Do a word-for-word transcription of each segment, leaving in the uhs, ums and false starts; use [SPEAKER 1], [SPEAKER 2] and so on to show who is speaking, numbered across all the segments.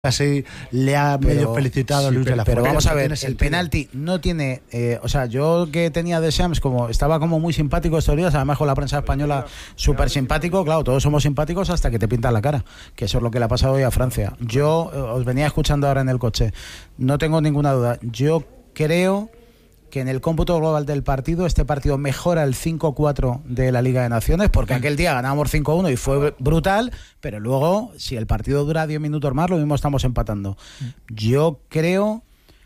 [SPEAKER 1] Casi le ha
[SPEAKER 2] pero,
[SPEAKER 1] medio felicitado
[SPEAKER 2] sí,
[SPEAKER 1] a Luis
[SPEAKER 2] pero,
[SPEAKER 1] de la
[SPEAKER 2] Fuente. Pero vamos a ver, el penalti no tiene, eh, o sea, yo que tenía de Shams, como estaba como muy simpático estos días, además con la prensa española súper simpático, claro, todos somos simpáticos hasta que te pintan la cara, que eso es lo que le ha pasado hoy a Francia. Yo eh, os venía escuchando ahora en el coche, no tengo ninguna duda, yo creo que en el cómputo global del partido, este partido mejora el cinco cuatro de la Liga de Naciones, porque aquel día ganábamos cinco uno y fue brutal, pero luego, si el partido dura diez minutos más, lo mismo estamos empatando. Yo creo,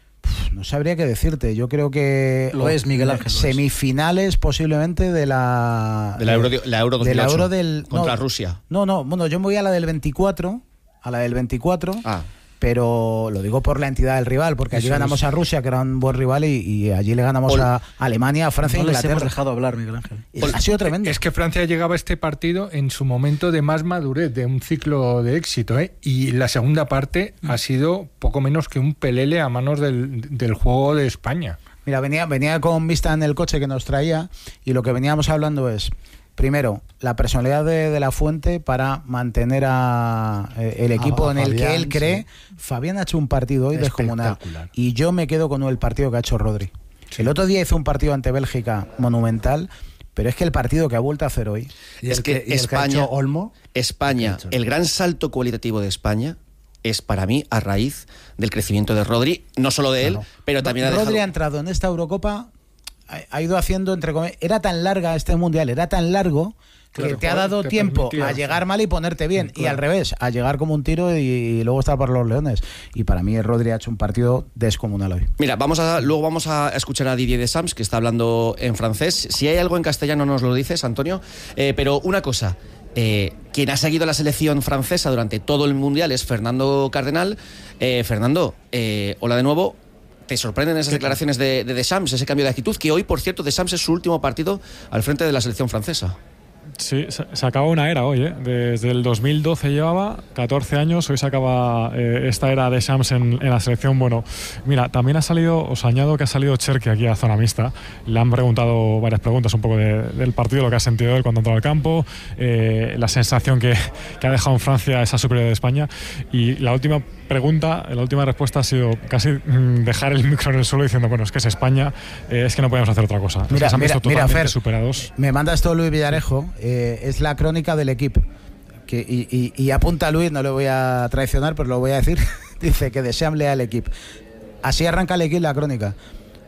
[SPEAKER 2] no sabría qué decirte, yo creo que...
[SPEAKER 3] Lo es, Miguel Ángel.
[SPEAKER 2] Semifinales posiblemente de la...
[SPEAKER 4] De la Euro, la Euro dos mil ocho,
[SPEAKER 2] de la Euro del,
[SPEAKER 4] contra
[SPEAKER 2] no,
[SPEAKER 4] Rusia.
[SPEAKER 2] No, no, bueno, yo me voy a la del veinticuatro, a la del veinticuatro...
[SPEAKER 4] Ah.
[SPEAKER 2] Pero lo digo por la entidad del rival, porque allí Eso ganamos es. a Rusia, que era un buen rival, y, y allí le ganamos Ol- a Alemania, a Francia
[SPEAKER 3] no
[SPEAKER 2] e Inglaterra.
[SPEAKER 3] No les hemos dejado hablar, Miguel Ángel.
[SPEAKER 2] Ha sido tremendo.
[SPEAKER 5] Es que Francia llegaba a este partido en su momento de más madurez, de un ciclo de éxito, ¿eh? Y la segunda parte mm. ha sido poco menos que un pelele a manos del, del juego de España.
[SPEAKER 2] Mira, venía, venía con vista en el coche que nos traía, y lo que veníamos hablando es... Primero, la personalidad de, de la Fuente para mantener a, eh, el equipo ah, en el Fabián, que él cree. Sí. Fabián ha hecho un partido hoy descomunal. Y yo me quedo con el partido que ha hecho Rodri. Sí. El otro día hizo un partido ante Bélgica monumental, pero es que el partido que ha vuelto a hacer hoy...
[SPEAKER 4] ¿Y es que, que España, que Olmo, España, el gran salto cualitativo de España es para mí a raíz del crecimiento de Rodri, no solo de él, no, no. pero también
[SPEAKER 2] Rodri
[SPEAKER 4] ha dejado...
[SPEAKER 2] ha entrado en esta Eurocopa... ha ido haciendo entre comillas, era tan larga este mundial, era tan largo que claro, te ha dado te tiempo a llegar mal y ponerte bien, claro. Y al revés, a llegar como un tiro y, y luego estar por los leones. Y para mí Rodri ha hecho un partido descomunal hoy.
[SPEAKER 4] Mira, vamos a, luego vamos a escuchar a Didier Deschamps, que está hablando en francés. Si hay algo en castellano nos lo dices, Antonio, eh, pero una cosa, eh, quien ha seguido la selección francesa durante todo el mundial es Fernando Cardenal. eh, Fernando, eh, hola de nuevo. ¿Te sorprenden esas declaraciones de, de Deschamps, ese cambio de actitud? Que hoy, por cierto, Deschamps es su último partido al frente de la selección francesa.
[SPEAKER 6] Sí, se, se acaba una era hoy, ¿eh? Desde el dos mil doce llevaba catorce años, hoy se acaba eh, esta era de Deschamps en, en la selección. Bueno, mira, también ha salido, os añado que ha salido Cherki aquí a zona mixta. Le han preguntado varias preguntas un poco de, del partido, lo que ha sentido él cuando ha entrado al campo, eh, la sensación que, que ha dejado en Francia esa superioridad de España. Y la última pregunta, la última respuesta ha sido casi mm, dejar el micro en el suelo diciendo, bueno, es que es España, eh, es que no podemos hacer otra cosa.
[SPEAKER 2] Mira,
[SPEAKER 6] se han
[SPEAKER 2] mira,
[SPEAKER 6] visto
[SPEAKER 2] mira,
[SPEAKER 6] totalmente
[SPEAKER 2] Fer,
[SPEAKER 6] superados.
[SPEAKER 2] Me manda esto Luis Villarejo, eh, es la crónica del equipo. Que, y, y, y apunta a Luis, no le voy a traicionar, pero lo voy a decir. Dice que Deschamps lea el equipo. Así arranca el equipo la crónica.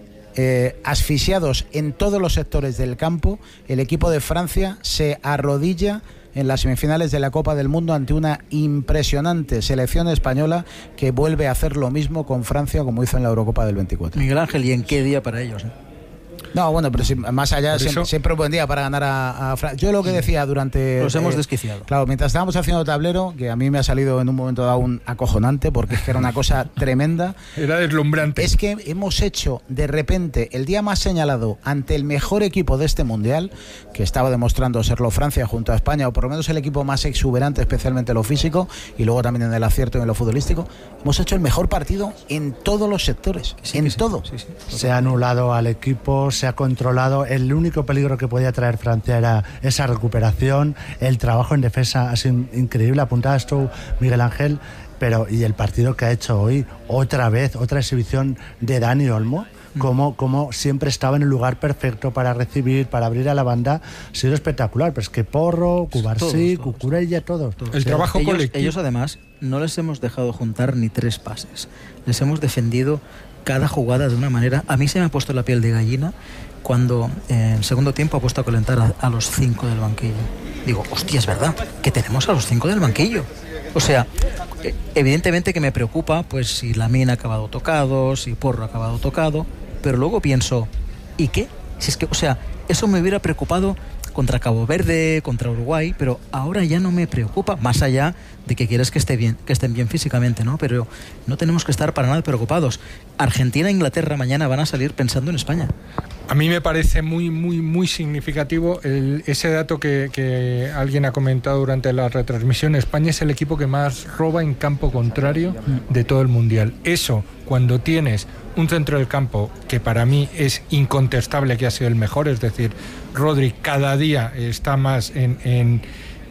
[SPEAKER 2] Eh, asfixiados en todos los sectores del campo, el equipo de Francia se arrodilla en las semifinales de la Copa del Mundo ante una impresionante selección española que vuelve a hacer lo mismo con Francia como hizo en la Eurocopa del veinticuatro.
[SPEAKER 3] Miguel Ángel, ¿y en qué día para ellos? ¿eh?
[SPEAKER 2] No, bueno, pero si, más allá, siempre, siempre un buen día para ganar a, a Francia. Yo lo que decía durante...
[SPEAKER 3] Los hemos
[SPEAKER 2] eh,
[SPEAKER 3] desquiciado.
[SPEAKER 2] Claro, mientras estábamos haciendo tablero, que a mí me ha salido en un momento dado un acojonante, porque es que era una cosa tremenda.
[SPEAKER 5] Era deslumbrante.
[SPEAKER 2] Es que hemos hecho, de repente, el día más señalado ante el mejor equipo de este Mundial, que estaba demostrando serlo Francia junto a España, o por lo menos el equipo más exuberante, especialmente en lo físico, y luego también en el acierto y en lo futbolístico, hemos hecho el mejor partido en todos los sectores, sí, en sí, todo. Sí, sí.
[SPEAKER 1] Se ha anulado al equipo, se ha controlado. El único peligro que podía traer Francia era esa recuperación. El trabajo en defensa ha sido increíble. Apuntabas tú, Miguel Ángel, pero y el partido que ha hecho hoy, otra vez, otra exhibición de Dani Olmo, como, como siempre estaba en el lugar perfecto para recibir, para abrir a la banda. Ha sido espectacular, pero es que Porro, Cubarsí, Cucurella, todos, todos.
[SPEAKER 5] El trabajo
[SPEAKER 3] ellos,
[SPEAKER 5] colectivo.
[SPEAKER 3] Ellos además no les hemos dejado juntar ni tres pases. Les hemos defendido cada jugada de una manera. A mí se me ha puesto la piel de gallina cuando eh, en el segundo tiempo ha puesto a calentar a, a los cinco del banquillo. Digo, hostia, es verdad, que tenemos a los cinco del banquillo. O sea, eh, evidentemente que me preocupa pues si Lamine ha acabado tocado, si Porro ha acabado tocado, pero luego pienso, ¿y qué? Si es que, o sea, eso me hubiera preocupado contra Cabo Verde, contra Uruguay, pero ahora ya no me preocupa, más allá de que quieres que esté bien, que estén bien físicamente, ¿no? Pero no tenemos que estar para nada preocupados. Argentina e Inglaterra mañana van a salir pensando en España.
[SPEAKER 5] A mí me parece muy, muy, muy significativo el, ese dato que, que alguien ha comentado durante la retransmisión. España es el equipo que más roba en campo contrario de todo el Mundial. Eso, cuando tienes un centro del campo que para mí es incontestable que ha sido el mejor, es decir, Rodri cada día está más en... en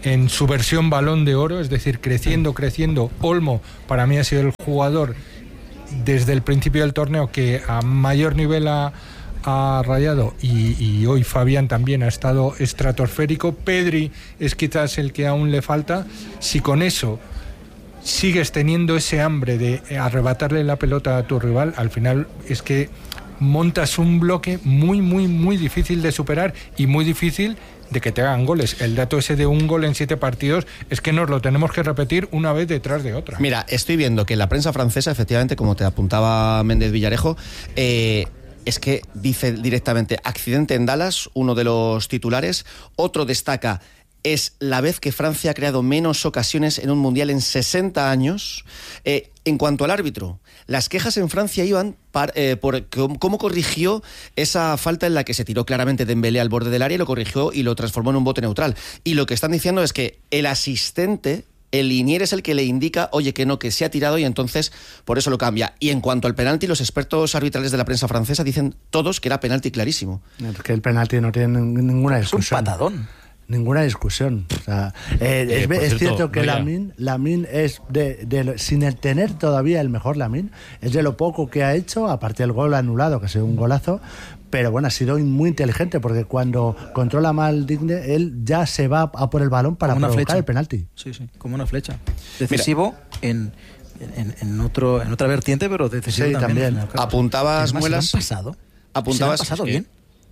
[SPEAKER 5] en su versión Balón de Oro, es decir, creciendo, creciendo. Olmo para mí ha sido el jugador desde el principio del torneo que a mayor nivel ha, ha rayado, y, y hoy Fabián también ha estado estratosférico. Pedri es quizás el que aún le falta. Si con eso sigues teniendo ese hambre de arrebatarle la pelota a tu rival, al final es que montas un bloque muy, muy, muy difícil de superar y muy difícil de que te hagan goles. El dato ese de un gol en siete partidos es que nos lo tenemos que repetir una vez detrás de otra.
[SPEAKER 4] Mira, estoy viendo que la prensa francesa, efectivamente, como te apuntaba Méndez Villarejo, eh, es que dice directamente accidente en Dallas, uno de los titulares. Otro destaca: es la vez que Francia ha creado menos ocasiones en un mundial en sesenta años. Eh, en cuanto al árbitro, las quejas en Francia iban par, eh, por cómo corrigió esa falta en la que se tiró claramente Dembélé al borde del área, y lo corrigió y lo transformó en un bote neutral. Y lo que están diciendo es que el asistente, el linier, es el que le indica, oye, que no, que se ha tirado, y entonces por eso lo cambia. Y en cuanto al penalti, los expertos arbitrales de la prensa francesa dicen todos que era penalti clarísimo.
[SPEAKER 1] Es que el penalti no tiene ninguna discusión.
[SPEAKER 3] Es un patadón.
[SPEAKER 1] Ninguna discusión. O sea, eh,
[SPEAKER 7] eh,
[SPEAKER 1] es, es
[SPEAKER 7] cierto,
[SPEAKER 1] cierto que
[SPEAKER 7] no,
[SPEAKER 1] Lamine, Lamine es de, de, sin el tener todavía el mejor Lamine, es de lo poco que ha hecho, aparte del gol anulado, que ha sido un golazo, pero bueno, ha sido muy inteligente, porque cuando controla mal Digne, él ya se va a por el balón para provocar flecha. El penalti.
[SPEAKER 3] Sí, sí, como una flecha. Decisivo en, en, en, otro, en otra vertiente, pero decisivo
[SPEAKER 1] sí,
[SPEAKER 3] también.
[SPEAKER 4] también. Apuntabas, Muelas.
[SPEAKER 3] ¿Se han pasado?
[SPEAKER 4] Apuntabas.
[SPEAKER 3] ¿Se han pasado bien?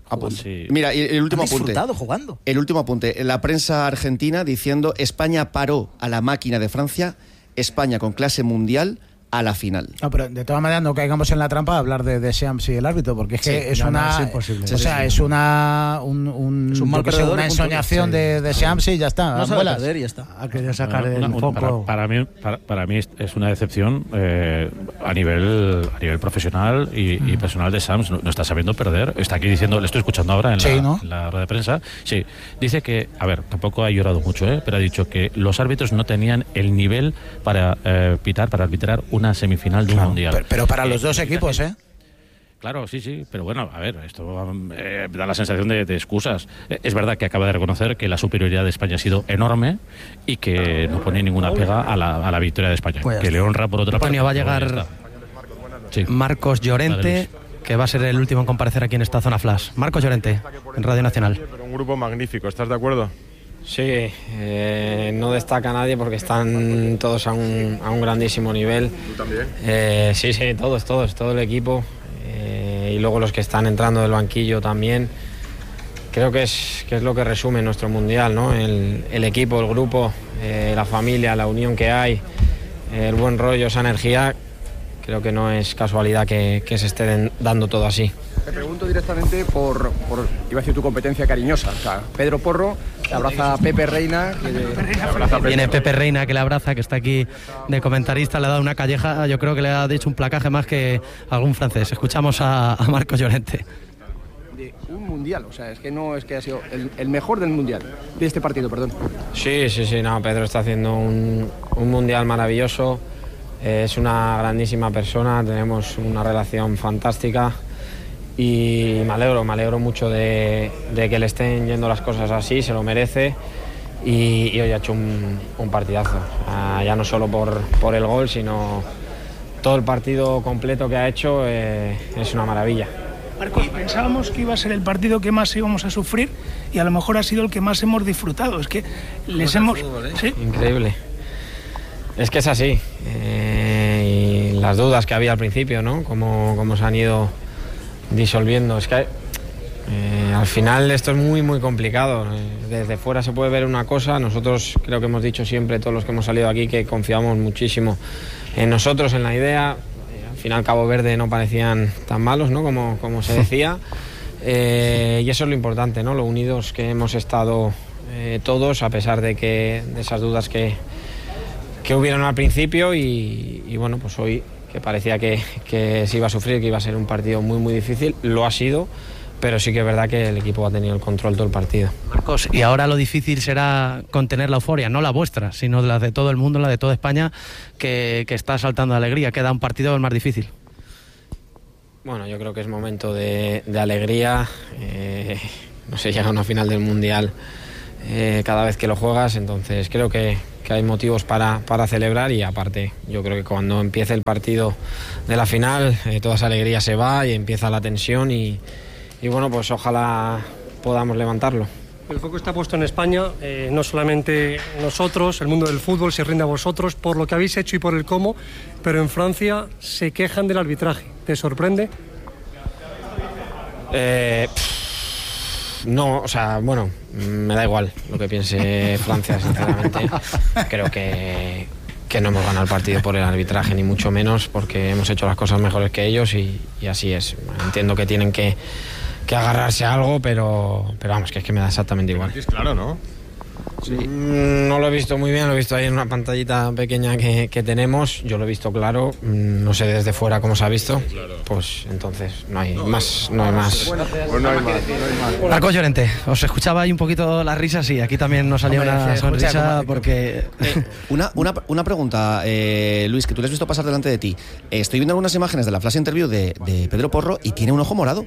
[SPEAKER 4] Sí. Mira, el último
[SPEAKER 3] Han
[SPEAKER 4] apunte.
[SPEAKER 3] jugando.
[SPEAKER 4] El último apunte. La prensa argentina diciendo: España paró a la máquina de Francia, España con clase mundial a la final.
[SPEAKER 2] No, pero de todas maneras no caigamos en la trampa de hablar de, de Shams y el árbitro, porque es que
[SPEAKER 1] sí,
[SPEAKER 2] es
[SPEAKER 1] no,
[SPEAKER 2] una
[SPEAKER 1] no, es imposible.
[SPEAKER 2] o
[SPEAKER 1] Sí,
[SPEAKER 2] sea,
[SPEAKER 1] sí.
[SPEAKER 2] es una un, un,
[SPEAKER 3] es un mal perdedor,
[SPEAKER 2] una ensoñación
[SPEAKER 3] sí.
[SPEAKER 2] de, de Shams y ya está.
[SPEAKER 3] No sabe perder y ya está.
[SPEAKER 1] Ha querido sacar
[SPEAKER 7] Bueno,
[SPEAKER 1] el
[SPEAKER 7] una-
[SPEAKER 1] foco.
[SPEAKER 7] Para, para mí, para, para mí es una decepción eh, a nivel a nivel profesional y, y personal de Shams. No, no está sabiendo perder. Está aquí diciendo, le estoy escuchando ahora en,
[SPEAKER 2] Sí,
[SPEAKER 7] la,
[SPEAKER 2] ¿no?
[SPEAKER 7] en la rueda de prensa. Sí, dice que, a ver, tampoco ha llorado mucho, ¿eh? Pero ha dicho que los árbitros no tenían el nivel para eh, pitar, para arbitrar una semifinal de un
[SPEAKER 2] Claro,
[SPEAKER 7] mundial.
[SPEAKER 2] pero, pero para los dos equipos, ¿eh?
[SPEAKER 7] Claro, sí, sí, pero bueno, a ver, esto eh, da la sensación de, de excusas. Eh, es verdad que acaba de reconocer que la superioridad de España ha sido enorme y que no pone ninguna pega a la, a la victoria de España.
[SPEAKER 3] Pues
[SPEAKER 7] que le honra por otra parte.
[SPEAKER 8] Antonio, va a
[SPEAKER 7] pero ya
[SPEAKER 8] llegar
[SPEAKER 7] está. Sí.
[SPEAKER 8] Marcos Llorente, que va a ser el último en comparecer aquí en esta zona flash. Marcos Llorente, en Radio Nacional.
[SPEAKER 9] Pero un grupo magnífico, ¿estás de acuerdo?
[SPEAKER 10] Sí, eh, no destaca nadie porque están todos a un, a un grandísimo nivel.
[SPEAKER 9] ¿Tú también?
[SPEAKER 10] Eh, sí, sí, todos, todos, todo el equipo. Eh, y luego los que están entrando del banquillo también. Creo que es, que es lo que resume nuestro mundial, ¿no? El, el equipo, el grupo, eh, la familia, la unión que hay, el buen rollo, esa energía. Creo que no es casualidad que, que se esté den- dando todo así.
[SPEAKER 11] Te pregunto directamente por, por, iba a decir, tu competencia cariñosa. O sea, Pedro Porro, que abraza a Pepe Reina. Que, abraza a Pepe.
[SPEAKER 8] Viene Pepe Reina, que le abraza, que está aquí de comentarista, le ha dado una calleja, yo creo que le ha dicho un placaje más que algún francés. Escuchamos a, a Marcos Llorente.
[SPEAKER 11] De un mundial, o sea, es que no es que ha sido el, el mejor del mundial, de este partido, perdón.
[SPEAKER 10] Sí, sí, sí, no, Pedro está haciendo un, un mundial maravilloso, eh, es una grandísima persona, tenemos una relación fantástica y me alegro, me alegro mucho de, de que le estén yendo las cosas así, se lo merece y, y hoy ha hecho un, un partidazo, ah, ya no solo por, por el gol, sino todo el partido completo que ha hecho, eh, es una maravilla.
[SPEAKER 12] Marcos, pensábamos que iba a ser el partido que más íbamos a sufrir y a lo mejor ha sido el que más hemos disfrutado. Es que les hemos...
[SPEAKER 10] Fútbol, ¿eh?
[SPEAKER 12] ¿Sí?
[SPEAKER 10] Increíble. Es que es así. Eh, y las dudas que había al principio, ¿no? Cómo, cómo se han ido disolviendo. Es que eh, al final esto es muy, muy complicado. Eh, desde fuera se puede ver una cosa. Nosotros creo que hemos dicho siempre, todos los que hemos salido aquí, que confiamos muchísimo en nosotros, en la idea. Al final Cabo Verde no parecían tan malos, ¿no? Como, como se decía. Eh, y eso es lo importante, ¿no? Lo unidos que hemos estado eh, todos, a pesar de que de esas dudas que, que hubieron al principio. Y, y bueno, pues hoy, que parecía que, que se iba a sufrir, que iba a ser un partido muy, muy difícil, lo ha sido. Pero sí que es verdad que el equipo ha tenido el control todo el partido.
[SPEAKER 8] Marcos, y ahora lo difícil será contener la euforia, no la vuestra, sino la de todo el mundo, la de toda España, que, que está saltando de alegría. Queda un partido el más difícil.
[SPEAKER 10] Bueno, yo creo que es momento de, de alegría. Eh, no sé, llega a una final del Mundial eh, cada vez que lo juegas, entonces creo que, que hay motivos para, para celebrar y aparte yo creo que cuando empiece el partido de la final eh, toda esa alegría se va y empieza la tensión y, y bueno, pues ojalá podamos levantarlo.
[SPEAKER 13] El foco está puesto en España, eh, no solamente nosotros, el mundo del fútbol se rinde a vosotros por lo que habéis hecho y por el cómo, pero en Francia se quejan del arbitraje. ¿Te sorprende?
[SPEAKER 10] Eh, pff, no, o sea, bueno, me da igual lo que piense Francia, sinceramente. Creo que, que no hemos ganado el partido por el arbitraje, ni mucho menos, porque hemos hecho las cosas mejores que ellos y, y así es. Entiendo que tienen que que agarrarse a algo, pero, pero vamos, que es que me da exactamente igual.
[SPEAKER 9] Es claro, ¿no?
[SPEAKER 10] Sí. No lo he visto muy bien, lo he visto ahí en una pantallita pequeña que, que tenemos, yo lo he visto claro, no sé desde fuera cómo se ha visto, pues entonces no hay más, no hay más.
[SPEAKER 9] Pues no hay más, no hay más.
[SPEAKER 8] Marcos Llorente, os escuchaba ahí un poquito las risas y aquí también nos salía
[SPEAKER 4] Hombre,
[SPEAKER 8] una
[SPEAKER 4] se
[SPEAKER 8] sonrisa
[SPEAKER 4] escucha como-
[SPEAKER 8] porque...
[SPEAKER 4] Eh, una, una, una pregunta, eh, Luis, que tú le has visto pasar delante de ti. Eh, estoy viendo algunas imágenes de la flash interview de, de Pedro Porro y tiene un ojo morado.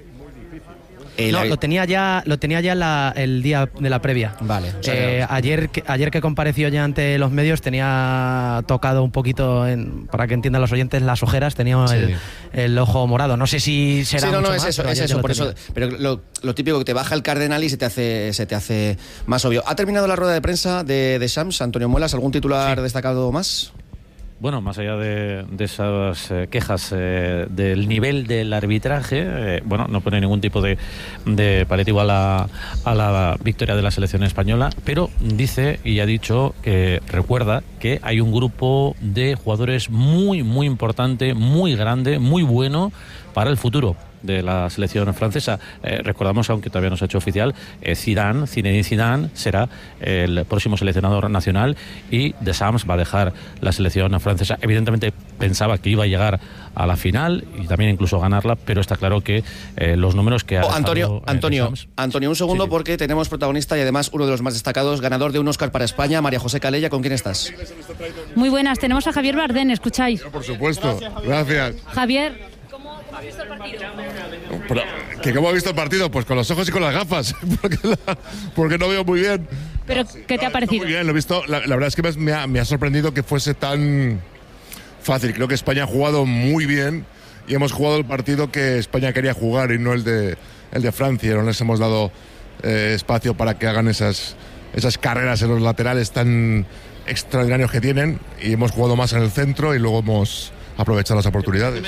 [SPEAKER 4] Eh,
[SPEAKER 8] No,
[SPEAKER 4] la-
[SPEAKER 8] lo tenía ya, lo tenía ya la- el día de la previa.
[SPEAKER 4] Vale. o sea,
[SPEAKER 8] Eh, ayer, que, ayer que compareció ya ante los medios tenía tocado un poquito, en, para que entiendan los oyentes, las ojeras, tenía
[SPEAKER 4] Sí.
[SPEAKER 8] el, el ojo morado. No sé si será
[SPEAKER 4] Sí, no, no,
[SPEAKER 8] mucho
[SPEAKER 4] es
[SPEAKER 8] más,
[SPEAKER 4] eso,
[SPEAKER 8] pero
[SPEAKER 4] es
[SPEAKER 8] ayer ya
[SPEAKER 4] eso,
[SPEAKER 8] lo
[SPEAKER 4] por
[SPEAKER 8] tenía.
[SPEAKER 4] eso. Pero lo, lo típico que te baja el cardenal y se te hace, se te hace más obvio. ¿Ha terminado la rueda de prensa de, de Shams, Antonio Muelas? ¿Algún titular destacado más?
[SPEAKER 7] Bueno, más allá de, de esas eh, quejas eh, del nivel del arbitraje, eh, bueno, no pone ningún tipo de, de paliativo a la, a la victoria de la selección española, pero dice y ha dicho que recuerda que hay un grupo de jugadores muy, muy importante, muy grande, muy bueno para el futuro de la selección francesa. Eh, recordamos, aunque todavía no se ha hecho oficial, eh, Zidane, Zinedine Zidane será el próximo seleccionador nacional y Deschamps va a dejar la selección francesa. Evidentemente pensaba que iba a llegar a la final y también incluso ganarla, pero está claro que eh, los números que ha
[SPEAKER 4] Oh, Antonio,
[SPEAKER 7] dejado, eh,
[SPEAKER 4] Antonio,
[SPEAKER 7] Deschamps-
[SPEAKER 4] Antonio, un segundo
[SPEAKER 7] Sí, sí.
[SPEAKER 4] porque tenemos protagonista y además uno de los más destacados, ganador de un Oscar para España, María José Calella. ¿Con quién estás?
[SPEAKER 14] Muy buenas, tenemos a Javier Bardén, ¿escucháis?
[SPEAKER 15] Por supuesto, gracias.
[SPEAKER 14] Javier, ¿cómo has visto el partido?
[SPEAKER 15] Pero, ¿que ¿Cómo ha visto el partido? Pues con los ojos y con las gafas, porque, la- porque no veo muy bien.
[SPEAKER 14] ¿Pero qué te ha parecido?
[SPEAKER 15] Muy bien, lo he visto. La, la verdad es que me, me ha, me ha sorprendido que fuese tan fácil. Creo que España ha jugado muy bien y hemos jugado el partido que España quería jugar y no el de, el de Francia. No les hemos dado eh, espacio para que hagan esas, esas carreras en los laterales tan extraordinarios que tienen y hemos jugado más en el centro y luego hemos aprovechado las oportunidades.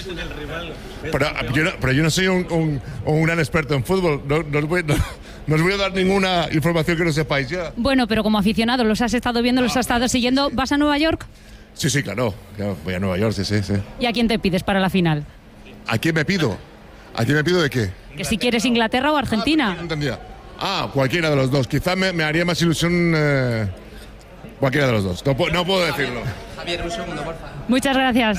[SPEAKER 15] Pero yo no, pero yo no soy un, un- un gran experto en fútbol, no, no os voy, no- no os voy a dar ninguna información que no sepáis ya.
[SPEAKER 14] Bueno, pero como aficionado, los has estado viendo, los has estado siguiendo. ¿Vas a Nueva York?
[SPEAKER 15] Sí, sí, claro, claro, voy a Nueva York, sí, sí, sí.
[SPEAKER 14] ¿Y a quién te pides para la final?
[SPEAKER 15] ¿A quién me pido? ¿A quién me pido de qué?
[SPEAKER 14] Que si quieres Inglaterra o Argentina.
[SPEAKER 15] No entendía. Ah, cualquiera de los dos. Quizá me, me haría más ilusión eh, cualquiera de los dos. No, pu- no puedo decirlo.
[SPEAKER 4] Javier, un segundo, por favor.
[SPEAKER 14] Muchas gracias.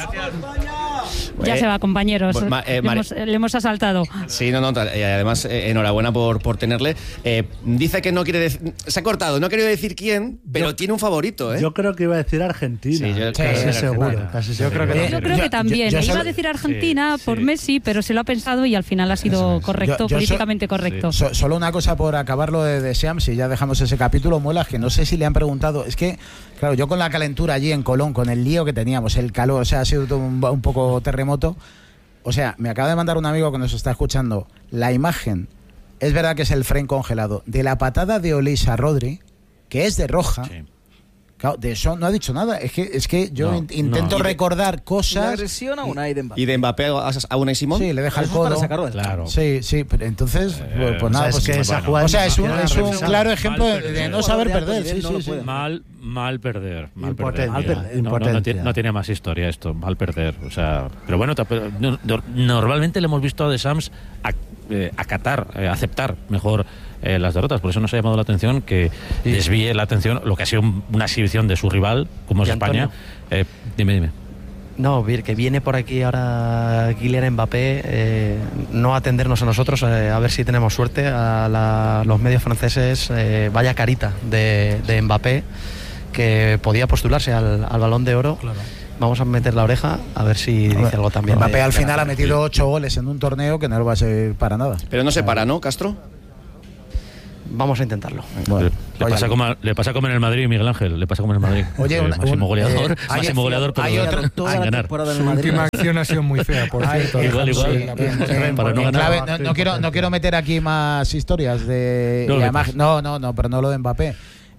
[SPEAKER 14] Ya
[SPEAKER 4] Eh,
[SPEAKER 14] se va, compañeros.
[SPEAKER 4] pues, ma- eh,
[SPEAKER 14] le,
[SPEAKER 4] Mari-
[SPEAKER 14] hemos, le hemos asaltado.
[SPEAKER 4] Sí, no, no, tra- y además eh, enhorabuena por, por tenerle. Eh, dice que no quiere decir, se ha cortado, no quiere decir quién, pero tiene un favorito, ¿eh?
[SPEAKER 1] Yo creo que iba a decir Argentina.
[SPEAKER 4] Sí, yo-
[SPEAKER 1] casi
[SPEAKER 4] Argentina.
[SPEAKER 1] seguro. Casi seguro.
[SPEAKER 14] Yo creo que también.
[SPEAKER 2] yo
[SPEAKER 14] Iba
[SPEAKER 2] solo-
[SPEAKER 14] a decir Argentina por Messi, pero se lo ha pensado y al final ha sido correcto,
[SPEAKER 2] Yo- yo so-
[SPEAKER 14] políticamente correcto.
[SPEAKER 2] So- solo una cosa por acabarlo de, de Shams y ya dejamos ese capítulo, Muelas, que no sé si le han preguntado. Es que, claro, yo con la calentura allí en Colón, con el lío que teníamos, el calor, o sea, ha sido todo un, un poco terremoto. O sea, me acaba de mandar un amigo que nos está escuchando la imagen. Es verdad que es el frame congelado de la patada de Olisa Rodri, que es de roja. Claro, de eso no ha dicho nada. Es que, es que yo
[SPEAKER 4] No,
[SPEAKER 2] in- intento
[SPEAKER 4] no.
[SPEAKER 2] recordar
[SPEAKER 3] La
[SPEAKER 2] cosas.
[SPEAKER 3] agresión a Unai de Mbappé.
[SPEAKER 4] ¿Y de Mbappé a, a Unai Simón?
[SPEAKER 2] Sí, le deja el
[SPEAKER 3] Eso es para
[SPEAKER 2] codo.
[SPEAKER 3] sacarlo de
[SPEAKER 7] Claro.
[SPEAKER 2] Sí, sí, pero entonces, pues, pues nada,
[SPEAKER 1] o sea, es
[SPEAKER 2] pues,
[SPEAKER 1] que
[SPEAKER 2] pues,
[SPEAKER 1] esa
[SPEAKER 2] bueno.
[SPEAKER 1] jugada
[SPEAKER 2] O sea, es un,
[SPEAKER 1] imagina
[SPEAKER 2] es un
[SPEAKER 1] revisar.
[SPEAKER 2] claro ejemplo
[SPEAKER 7] Mal
[SPEAKER 2] de, de
[SPEAKER 7] perder.
[SPEAKER 2] no saber
[SPEAKER 3] Jugador de alto
[SPEAKER 2] perder.
[SPEAKER 3] nivel
[SPEAKER 2] Sí,
[SPEAKER 3] no
[SPEAKER 2] sí,
[SPEAKER 3] lo
[SPEAKER 2] sí.
[SPEAKER 3] puede.
[SPEAKER 7] Mal, mal perder. Mal
[SPEAKER 1] Impotencia,
[SPEAKER 7] perder. No, no, no,
[SPEAKER 1] impotencia.
[SPEAKER 7] tiene, no tiene más historia esto, mal perder. O sea, pero bueno, ta- pero no- no- normalmente le hemos visto a Deschamps ac- eh, acatar, eh, aceptar mejor eh, las derrotas. Por eso nos ha llamado la atención que desvíe la atención lo que ha sido un- una exhibición de su rival, como es
[SPEAKER 8] Y
[SPEAKER 7] España.
[SPEAKER 8] Antonio.
[SPEAKER 7] Eh, dime, dime.
[SPEAKER 8] No, Vir, que viene por aquí ahora Kylian Mbappé, eh, no atendernos a nosotros, eh, a ver si tenemos suerte, a la- los medios franceses, eh, vaya carita de, de Mbappé, que podía postularse al, al Balón de Oro. Vamos a meter la oreja a ver si dice algo también.
[SPEAKER 2] Mbappé
[SPEAKER 8] de-
[SPEAKER 2] al
[SPEAKER 8] de
[SPEAKER 2] final
[SPEAKER 8] la-
[SPEAKER 2] ha metido ocho goles en un torneo que no lo va a servir para nada.
[SPEAKER 4] Pero no se para, ¿no, Castro?
[SPEAKER 8] vamos a intentarlo.
[SPEAKER 7] Bueno, le, pasa como, le pasa como en el Madrid, Miguel Ángel, le pasa como en el Madrid.
[SPEAKER 2] Oye,
[SPEAKER 7] eh,
[SPEAKER 2] una,
[SPEAKER 7] máximo
[SPEAKER 2] un,
[SPEAKER 7] goleador,
[SPEAKER 2] eh,
[SPEAKER 7] máximo goleador, pero
[SPEAKER 2] hay otro,
[SPEAKER 7] sin ganar.
[SPEAKER 5] Su última acción ha sido muy fea, por
[SPEAKER 2] Ay,
[SPEAKER 5] cierto.
[SPEAKER 7] igual, igual.
[SPEAKER 2] Sí, eh,
[SPEAKER 7] para no
[SPEAKER 2] en
[SPEAKER 7] ganar.
[SPEAKER 2] clave, no, no quiero, no quiero meter aquí más historias de.
[SPEAKER 7] No,
[SPEAKER 2] y además,
[SPEAKER 7] metes.
[SPEAKER 2] no, no, no, pero no lo de Mbappé.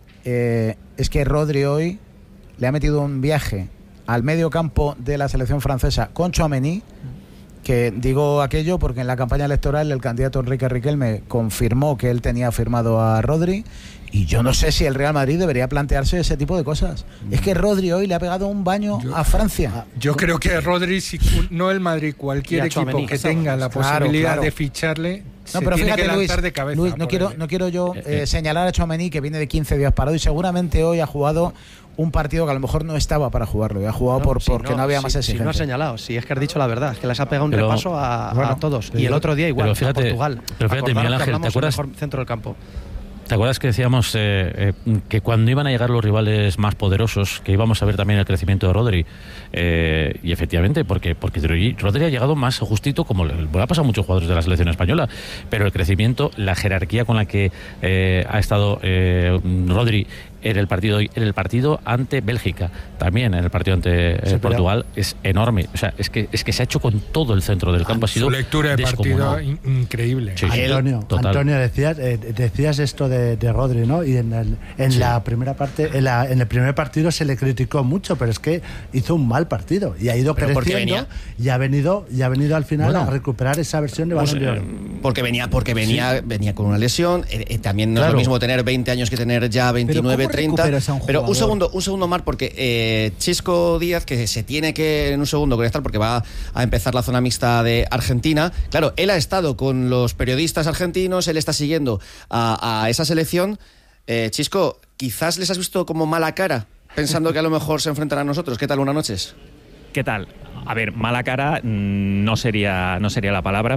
[SPEAKER 2] Eh, es que Rodri hoy le ha metido un viaje al medio campo de la selección francesa con Tchouaméni, que digo aquello porque en la campaña electoral el candidato Enrique Riquelme confirmó que él tenía firmado a Rodri, y yo no sé si el Real Madrid debería plantearse ese tipo de cosas. Es que Rodri hoy le ha pegado un baño
[SPEAKER 5] yo,
[SPEAKER 2] a Francia.
[SPEAKER 5] Yo creo que Rodri, si, no el Madrid, cualquier equipo que tenga la posibilidad claro, claro. de ficharle,
[SPEAKER 2] no,
[SPEAKER 5] se
[SPEAKER 2] pero
[SPEAKER 5] tiene
[SPEAKER 2] fíjate,
[SPEAKER 5] que lanzar
[SPEAKER 2] Luis,
[SPEAKER 5] de cabeza.
[SPEAKER 2] Luis, no quiero, no quiero yo eh, señalar a Tchouaméni, que viene de quince días parado y seguramente hoy ha jugado un partido que a lo mejor no estaba para jugarlo, y ha jugado no, por, si porque no, no había
[SPEAKER 8] si,
[SPEAKER 2] más exigencia.
[SPEAKER 8] Si no ha señalado, si es que has dicho la verdad, es que les ha pegado un
[SPEAKER 7] pero,
[SPEAKER 8] repaso a,
[SPEAKER 2] bueno,
[SPEAKER 8] a todos. Y el otro día igual,
[SPEAKER 7] pero fíjate,
[SPEAKER 8] a Portugal.
[SPEAKER 7] Pero fíjate, Miguel Ángel, ¿te acuerdas?
[SPEAKER 8] El mejor centro del campo.
[SPEAKER 7] ¿Te acuerdas que decíamos eh, eh, que cuando iban a llegar los rivales más poderosos, que íbamos a ver también el crecimiento de Rodri? Eh, y efectivamente, porque, porque Rodri ha llegado más justito, como le, le ha pasado a muchos jugadores de la selección española, pero el crecimiento, la jerarquía con la que eh, ha estado eh, Rodri en el partido en el partido ante Bélgica, también en el partido ante eh, sí, Portugal, es enorme. O sea, es que es que se ha hecho con todo el centro del campo. Ha sido
[SPEAKER 5] su lectura de partido in increíble.
[SPEAKER 7] Sí, sí,
[SPEAKER 1] Antonio, Antonio, decías, eh, decías esto de, de Rodri, ¿no? Y en, el, en sí. la primera parte, en, la, en el primer partido se le criticó mucho, pero es que hizo un mal partido y ha ido pero creciendo y ha venido y ha venido al final bueno, a recuperar esa versión de Balón de Oro.
[SPEAKER 4] Porque venía, porque venía, sí. venía con una lesión. Eh, eh, también no claro. es lo mismo tener veinte años que tener ya veintinueve, treinta. Un pero un segundo, un segundo, Mar, porque eh, Chisco Díaz, que se tiene que en un segundo conectar porque va a empezar la zona mixta de Argentina. Claro, él ha estado con los periodistas argentinos, él está siguiendo a, a esa selección. Eh, Chisco, quizás les has visto como mala cara, pensando que a lo mejor se enfrentarán a nosotros. ¿Qué tal? Buenas noches.
[SPEAKER 16] ¿Qué tal? A ver, mala cara no sería, no sería la palabra,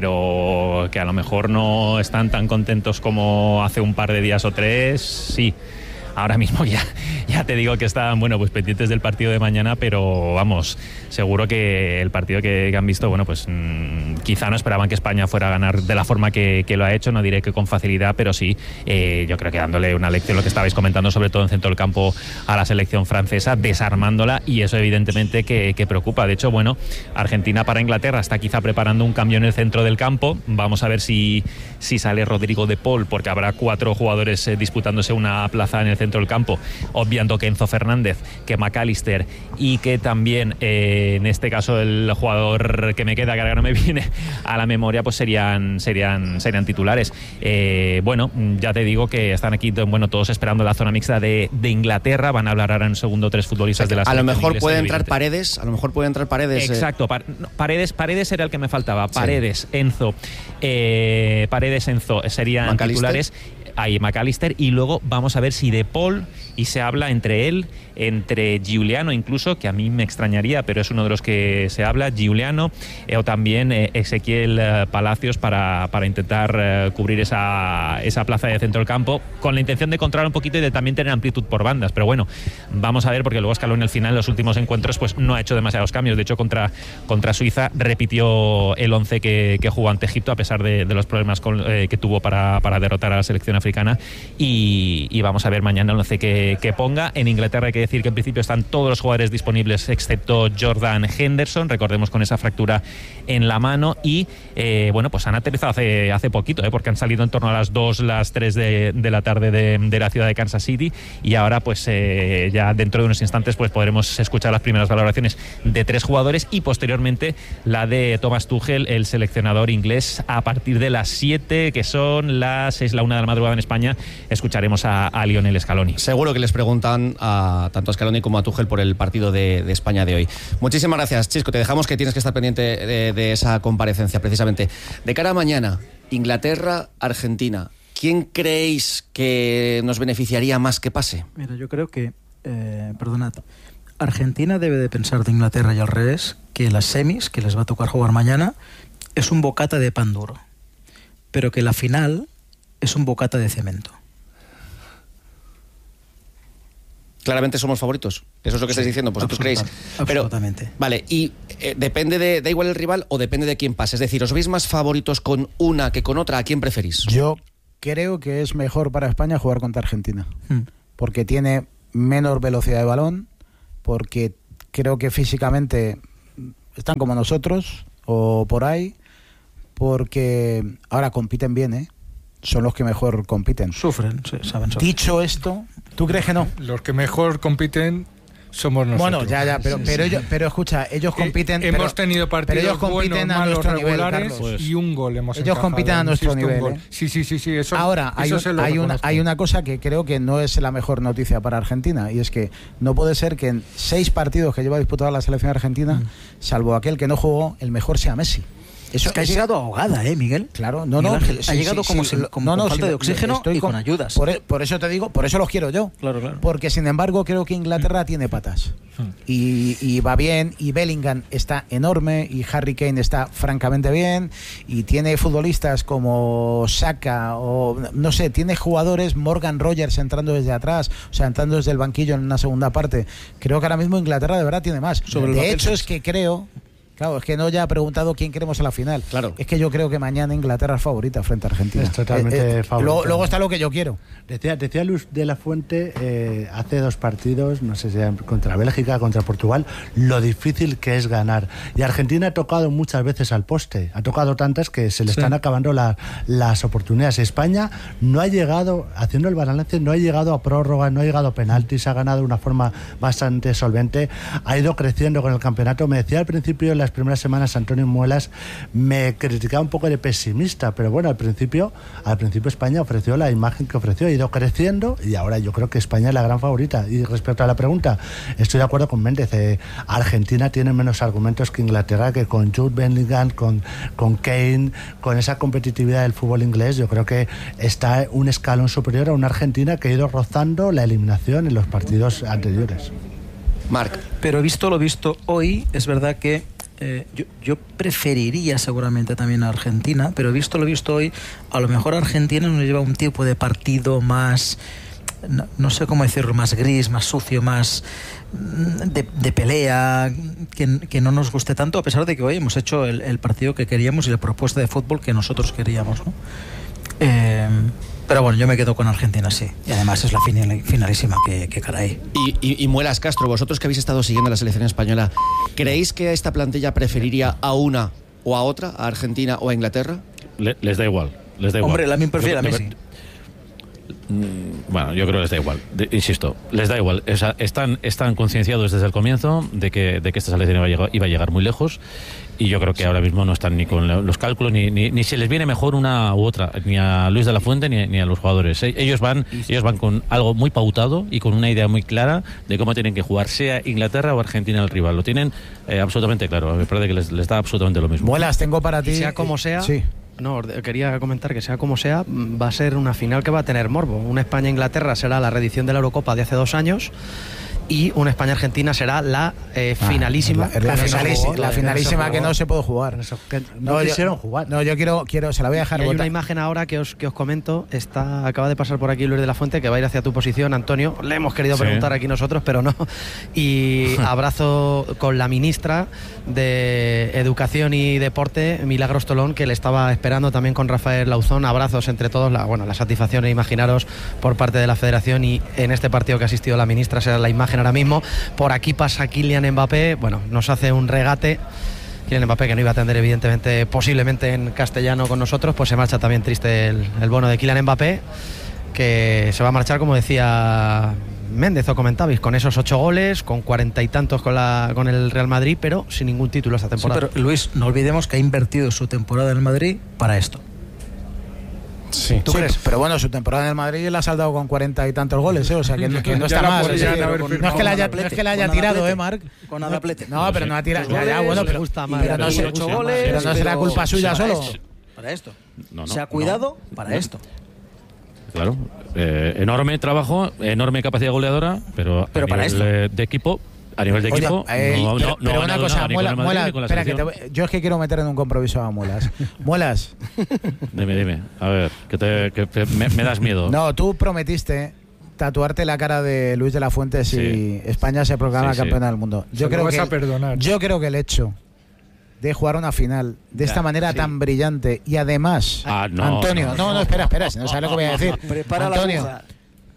[SPEAKER 16] pero que a lo mejor no están tan contentos como hace un par de días o tres, sí. Ahora mismo ya, ya te digo que están, bueno, pues pendientes del partido de mañana, pero vamos, seguro que el partido que, que han visto, bueno, pues mmm, quizá no esperaban que España fuera a ganar de la forma que, que lo ha hecho, no diré que con facilidad, pero sí, eh, yo creo que dándole una lección, lo que estabais comentando, sobre todo en centro del campo, a la selección francesa, desarmándola, y eso evidentemente que, que preocupa. De hecho, bueno, Argentina para Inglaterra está quizá preparando un cambio en el centro del campo. Vamos a ver si, si sale Rodrigo de Paul, porque habrá cuatro jugadores eh, disputándose una plaza en el centro del campo, obviando que Enzo Fernández, que McAllister y que también eh, en este caso el jugador que me queda, que ahora no me viene a la memoria, pues serían serían serían titulares. Eh, bueno, ya te digo que están aquí, bueno, todos esperando la zona mixta de, de Inglaterra. Van a hablar ahora en segundo tres futbolistas, o sea, de la
[SPEAKER 4] a lo mejor
[SPEAKER 16] inglesa,
[SPEAKER 4] puede entrar Paredes, a lo mejor puede entrar Paredes.
[SPEAKER 16] Exacto,
[SPEAKER 4] eh.
[SPEAKER 16] no, Paredes Paredes era el que me faltaba. Paredes, sí. Enzo, eh, Paredes, Enzo serían McAllister. Titulares. Ahí McAllister, y luego vamos a ver si De Paul, y se habla entre él, entre Giuliano incluso, que a mí me extrañaría, pero es uno de los que se habla, Giuliano, eh, o también eh, Ezequiel eh, Palacios para, para intentar eh, cubrir esa, esa plaza de centro del campo, con la intención de controlar un poquito y de también tener amplitud por bandas. Pero bueno, vamos a ver, porque luego Scaloni al final, en los últimos encuentros, pues no ha hecho demasiados cambios. De hecho, contra, contra Suiza repitió el once que, que jugó ante Egipto, a pesar de, de los problemas con, eh, que tuvo para, para derrotar a la selección africana. Y, y vamos a ver mañana el once que, que ponga. En Inglaterra hay que decir que en principio están todos los jugadores disponibles excepto Jordan Henderson, recordemos, con esa fractura en la mano, y eh, bueno, pues han aterrizado hace, hace poquito, eh, porque han salido en torno a las dos, las tres de, de la tarde de, de la ciudad de Kansas City, y ahora pues eh, ya dentro de unos instantes pues podremos escuchar las primeras valoraciones de tres jugadores, y posteriormente la de Thomas Tuchel, el seleccionador inglés, a partir de las siete, que son las seis, la una de la madrugada en España, escucharemos a, a Lionel Scaloni.
[SPEAKER 4] Seguro que les preguntan a tanto a Scaloni como a Tuchel por el partido de, de España de hoy. Muchísimas gracias, Chisco. Te dejamos, que tienes que estar pendiente de, de esa comparecencia, precisamente. De cara a mañana, Inglaterra, Argentina, ¿quién creéis que nos beneficiaría más que pase?
[SPEAKER 3] Mira, yo creo que, eh, perdonad, Argentina debe de pensar de Inglaterra y al revés, que las semis, que les va a tocar jugar mañana, es un bocata de pan duro, pero que la final es un bocata de cemento.
[SPEAKER 4] Claramente somos favoritos. Eso es lo que sí, estáis diciendo, vosotros creéis. Pero,
[SPEAKER 3] absolutamente.
[SPEAKER 4] Vale, y eh, depende de, da igual el rival o depende de quién pase. Es decir, ¿os veis más favoritos con una que con otra? ¿A quién preferís?
[SPEAKER 2] Yo creo que es mejor para España jugar contra Argentina.
[SPEAKER 3] Hmm.
[SPEAKER 2] Porque tiene menos velocidad de balón, porque creo que físicamente están como nosotros, o por ahí, porque ahora compiten bien, ¿eh? Son los que mejor compiten.
[SPEAKER 3] Sufren, sí, saben sufrir.
[SPEAKER 2] Dicho esto, ¿tú crees que no?
[SPEAKER 5] Los que mejor compiten somos nosotros.
[SPEAKER 2] Bueno, ya, ya, pero,
[SPEAKER 5] Sí,
[SPEAKER 2] pero,
[SPEAKER 5] sí.
[SPEAKER 2] ellos, pero escucha, ellos compiten.
[SPEAKER 5] Eh, hemos
[SPEAKER 2] pero,
[SPEAKER 5] tenido partidos
[SPEAKER 2] pero ellos compiten
[SPEAKER 5] buenos,
[SPEAKER 2] a
[SPEAKER 5] malos,
[SPEAKER 2] nuestro nivel,
[SPEAKER 5] regulares,
[SPEAKER 2] Carlos.
[SPEAKER 5] y un gol hemos
[SPEAKER 2] Ellos
[SPEAKER 5] encajado,
[SPEAKER 2] compiten a nuestro
[SPEAKER 5] insisto, un
[SPEAKER 2] nivel,
[SPEAKER 5] gol.
[SPEAKER 2] ¿eh?
[SPEAKER 5] Sí, sí, sí, sí. Eso,
[SPEAKER 2] Ahora, hay,
[SPEAKER 5] eso
[SPEAKER 2] un-
[SPEAKER 5] se lo
[SPEAKER 2] hay, una,
[SPEAKER 5] reconozco.
[SPEAKER 2] hay una cosa que creo que no es la mejor noticia para Argentina, y es que no puede ser que en seis partidos que lleva disputada la selección argentina, mm. salvo aquel que no jugó, el mejor sea Messi. Eso
[SPEAKER 3] es que ha llegado ahogada, ¿eh, Miguel?
[SPEAKER 2] Claro, no,
[SPEAKER 3] Miguel
[SPEAKER 2] no.
[SPEAKER 3] Ángel,
[SPEAKER 2] sí,
[SPEAKER 3] ha llegado
[SPEAKER 2] sí,
[SPEAKER 3] como,
[SPEAKER 2] sí,
[SPEAKER 3] sin- como
[SPEAKER 2] no, no,
[SPEAKER 3] con falta
[SPEAKER 2] sí,
[SPEAKER 3] de oxígeno
[SPEAKER 2] estoy
[SPEAKER 3] y con, ayudas.
[SPEAKER 2] Por, e- por eso te digo, por eso los quiero yo.
[SPEAKER 3] Claro, claro.
[SPEAKER 2] Porque sin embargo creo que Inglaterra tiene patas. Y, y va bien, y Bellingham está enorme, y Harry Kane está francamente bien, y tiene futbolistas como Saka, o no sé, tiene jugadores, Morgan Rogers entrando desde atrás, o sea, entrando desde el banquillo en una segunda parte. Creo que ahora mismo Inglaterra de verdad tiene más.
[SPEAKER 3] Sobre el
[SPEAKER 2] de
[SPEAKER 3] papel,
[SPEAKER 2] hecho,
[SPEAKER 3] sí.
[SPEAKER 2] es que creo... Claro, es que no ya ha preguntado quién queremos en la final.
[SPEAKER 4] Claro.
[SPEAKER 2] Es que yo creo que mañana Inglaterra es favorita frente a Argentina.
[SPEAKER 1] Es totalmente favorita.
[SPEAKER 2] Luego, luego está lo que yo quiero.
[SPEAKER 1] Decía, decía Luis de la Fuente eh, hace dos partidos, no sé si eran contra Bélgica, contra Portugal, lo difícil que es ganar. Y Argentina ha tocado muchas veces al poste, ha tocado tantas que se le
[SPEAKER 3] Sí.
[SPEAKER 1] están acabando la- las oportunidades. España no ha llegado, haciendo el balance, no ha llegado a prórroga, no ha llegado a penaltis, ha ganado de una forma bastante solvente, ha ido creciendo con el campeonato. Me decía al principio, en las primeras semanas, Antonio Muelas, me criticaba un poco de pesimista, pero bueno, al principio, al principio España ofreció la imagen que ofreció, ha ido creciendo, y ahora yo creo que España es la gran favorita. Y respecto a la pregunta, estoy de acuerdo con Méndez. eh, Argentina tiene menos argumentos que Inglaterra, que con Jude Bellingham, con, con Kane, con esa competitividad del fútbol inglés, yo creo que está un escalón superior a una Argentina que ha ido rozando la eliminación en los partidos anteriores.
[SPEAKER 4] Marc.
[SPEAKER 3] Pero visto lo visto hoy, es verdad que eh, yo, yo preferiría seguramente también a Argentina, pero visto lo visto hoy, a lo mejor Argentina nos lleva un tipo de partido más, no, no sé cómo decirlo, más gris, más sucio, más mm, de, de pelea, que, que no nos guste tanto, a pesar de que hoy hemos hecho el, el partido que queríamos y la propuesta de fútbol que nosotros queríamos, ¿no? Eh, pero bueno, yo me quedo con Argentina, sí. Y además es la final, finalísima, que, que caray.
[SPEAKER 4] Y, y, y Muelas Castro, vosotros que habéis estado siguiendo la selección española, ¿creéis que esta plantilla preferiría a una o a otra, a Argentina o a Inglaterra?
[SPEAKER 7] Le- les da igual. Les da igual.
[SPEAKER 3] Hombre, la mí prefiere a
[SPEAKER 7] Yo-
[SPEAKER 3] Messi.
[SPEAKER 7] Mm, Bueno, yo creo que les da igual. De- insisto, les da igual. O sea, están, están concienciados desde el comienzo de que, de que esta selección iba a, llegar, iba a llegar muy lejos, y yo creo que ahora mismo no están ni con la- los cálculos, ni, ni, ni se les viene mejor una u otra, ni a Luis de la Fuente ni, ni a los jugadores. E- Ellos van, ellos van con algo muy pautado y con una idea muy clara de cómo tienen que jugar, sea Inglaterra o Argentina el rival. Lo tienen eh, absolutamente claro. Me parece que les, les da absolutamente lo mismo.
[SPEAKER 2] Muelas, tengo para ti.
[SPEAKER 8] Y sea como sea,
[SPEAKER 2] Sí.
[SPEAKER 8] no, orde- quería comentar que sea como sea, mm, va a ser una final que va a tener morbo. Una España-Inglaterra será la reedición de la Eurocopa de hace dos años, y una España-Argentina será la eh,
[SPEAKER 2] Ah,
[SPEAKER 8] finalísima.
[SPEAKER 2] La, la
[SPEAKER 8] que no se
[SPEAKER 2] finalísima,
[SPEAKER 8] jugó.
[SPEAKER 2] la finalísima que no se puede jugar.
[SPEAKER 1] no
[SPEAKER 2] yo-
[SPEAKER 1] quisieron jugar.
[SPEAKER 2] No, yo quiero, quiero, se la voy a dejar
[SPEAKER 8] Y hay
[SPEAKER 2] botar.
[SPEAKER 8] una imagen ahora que os, que os comento, está, acaba de pasar por aquí Luis de la Fuente, que va a ir hacia tu posición, Antonio. Le hemos querido
[SPEAKER 7] Sí.
[SPEAKER 8] preguntar aquí nosotros, pero no. Y abrazo con la ministra de Educación y Deporte, Milagros Tolón, que le estaba esperando también con Rafael Lauzón. Abrazos entre todos, la, bueno, la satisfacción, imaginaros, por parte de la Federación, y en este partido que ha asistido la ministra, será la imagen ahora mismo. Por aquí pasa Kylian Mbappé, bueno, nos hace un regate. Kylian Mbappé, que no iba a atender evidentemente, posiblemente en castellano con nosotros, pues se marcha también triste el, el bono de Kylian Mbappé, que se va a marchar, como decía Méndez o comentabais, con esos ocho goles, con cuarenta y tantos con, la, con el Real Madrid, pero sin ningún título esta
[SPEAKER 3] Sí,
[SPEAKER 8] temporada.
[SPEAKER 3] pero Luis, no olvidemos que ha invertido su temporada en el Madrid para esto.
[SPEAKER 2] Sí. ¿Tú crees? Pero bueno, su temporada en el Madrid la ha saldado con cuarenta y tantos goles, ¿eh? O sea, que, no- que no
[SPEAKER 5] Ya
[SPEAKER 2] está
[SPEAKER 5] la
[SPEAKER 2] mal.
[SPEAKER 5] podrían
[SPEAKER 2] ¿eh?
[SPEAKER 5] haber
[SPEAKER 2] No es
[SPEAKER 5] firmado
[SPEAKER 2] que la haya,
[SPEAKER 3] con
[SPEAKER 2] no es que la haya
[SPEAKER 3] Adaplete.
[SPEAKER 2] tirado,
[SPEAKER 3] Con
[SPEAKER 2] ¿eh, Marc?
[SPEAKER 3] Con Adaplete.
[SPEAKER 2] No, pero no ha tirado. Ya, ya,
[SPEAKER 8] Goles,
[SPEAKER 2] bueno,
[SPEAKER 8] le
[SPEAKER 2] pero,
[SPEAKER 8] gusta más.
[SPEAKER 2] pero no,
[SPEAKER 8] Pero
[SPEAKER 2] se-
[SPEAKER 8] ocho
[SPEAKER 2] pero
[SPEAKER 8] goles,
[SPEAKER 2] no será
[SPEAKER 3] pero-
[SPEAKER 2] culpa suya
[SPEAKER 3] para
[SPEAKER 2] solo.
[SPEAKER 3] esto, para esto.
[SPEAKER 7] No, no,
[SPEAKER 3] Se ha
[SPEAKER 7] no.
[SPEAKER 3] cuidado para
[SPEAKER 7] No.
[SPEAKER 3] esto.
[SPEAKER 7] Claro, eh, enorme trabajo, enorme capacidad goleadora, pero,
[SPEAKER 3] Pero
[SPEAKER 7] a
[SPEAKER 3] para
[SPEAKER 7] nivel
[SPEAKER 3] esto.
[SPEAKER 7] eh, de equipo, a nivel de
[SPEAKER 2] Oye,
[SPEAKER 7] equipo,
[SPEAKER 2] eh,
[SPEAKER 7] no,
[SPEAKER 2] pero,
[SPEAKER 7] no, no
[SPEAKER 2] pero
[SPEAKER 7] ha
[SPEAKER 2] una
[SPEAKER 7] ganado
[SPEAKER 2] cosa,
[SPEAKER 7] nada, ni con
[SPEAKER 2] Muela,
[SPEAKER 7] el Madrid,
[SPEAKER 2] Muela,
[SPEAKER 7] ni con la
[SPEAKER 2] espera, que
[SPEAKER 7] selección.
[SPEAKER 2] te- yo es que quiero meter en un compromiso a Muelas. Muelas,
[SPEAKER 7] Dime, dime, a ver, que, te, que te- me, me das miedo.
[SPEAKER 2] no, tú prometiste tatuarte la cara de Luis de la Fuente si
[SPEAKER 7] Sí.
[SPEAKER 2] España se proclama
[SPEAKER 7] Sí, sí.
[SPEAKER 2] campeona del mundo. Yo
[SPEAKER 5] Se lo
[SPEAKER 2] creo
[SPEAKER 5] vas
[SPEAKER 2] que
[SPEAKER 5] a perdonar.
[SPEAKER 2] yo creo que el hecho de jugar una final de esta
[SPEAKER 7] Ya,
[SPEAKER 2] manera
[SPEAKER 7] sí.
[SPEAKER 2] tan brillante y además,
[SPEAKER 7] Ah, no,
[SPEAKER 2] Antonio,
[SPEAKER 7] no,
[SPEAKER 2] no, no,
[SPEAKER 7] no.
[SPEAKER 2] espera, espera, si no sabes lo que voy a decir.
[SPEAKER 17] Prepara la
[SPEAKER 2] Antonio,
[SPEAKER 17] aguja.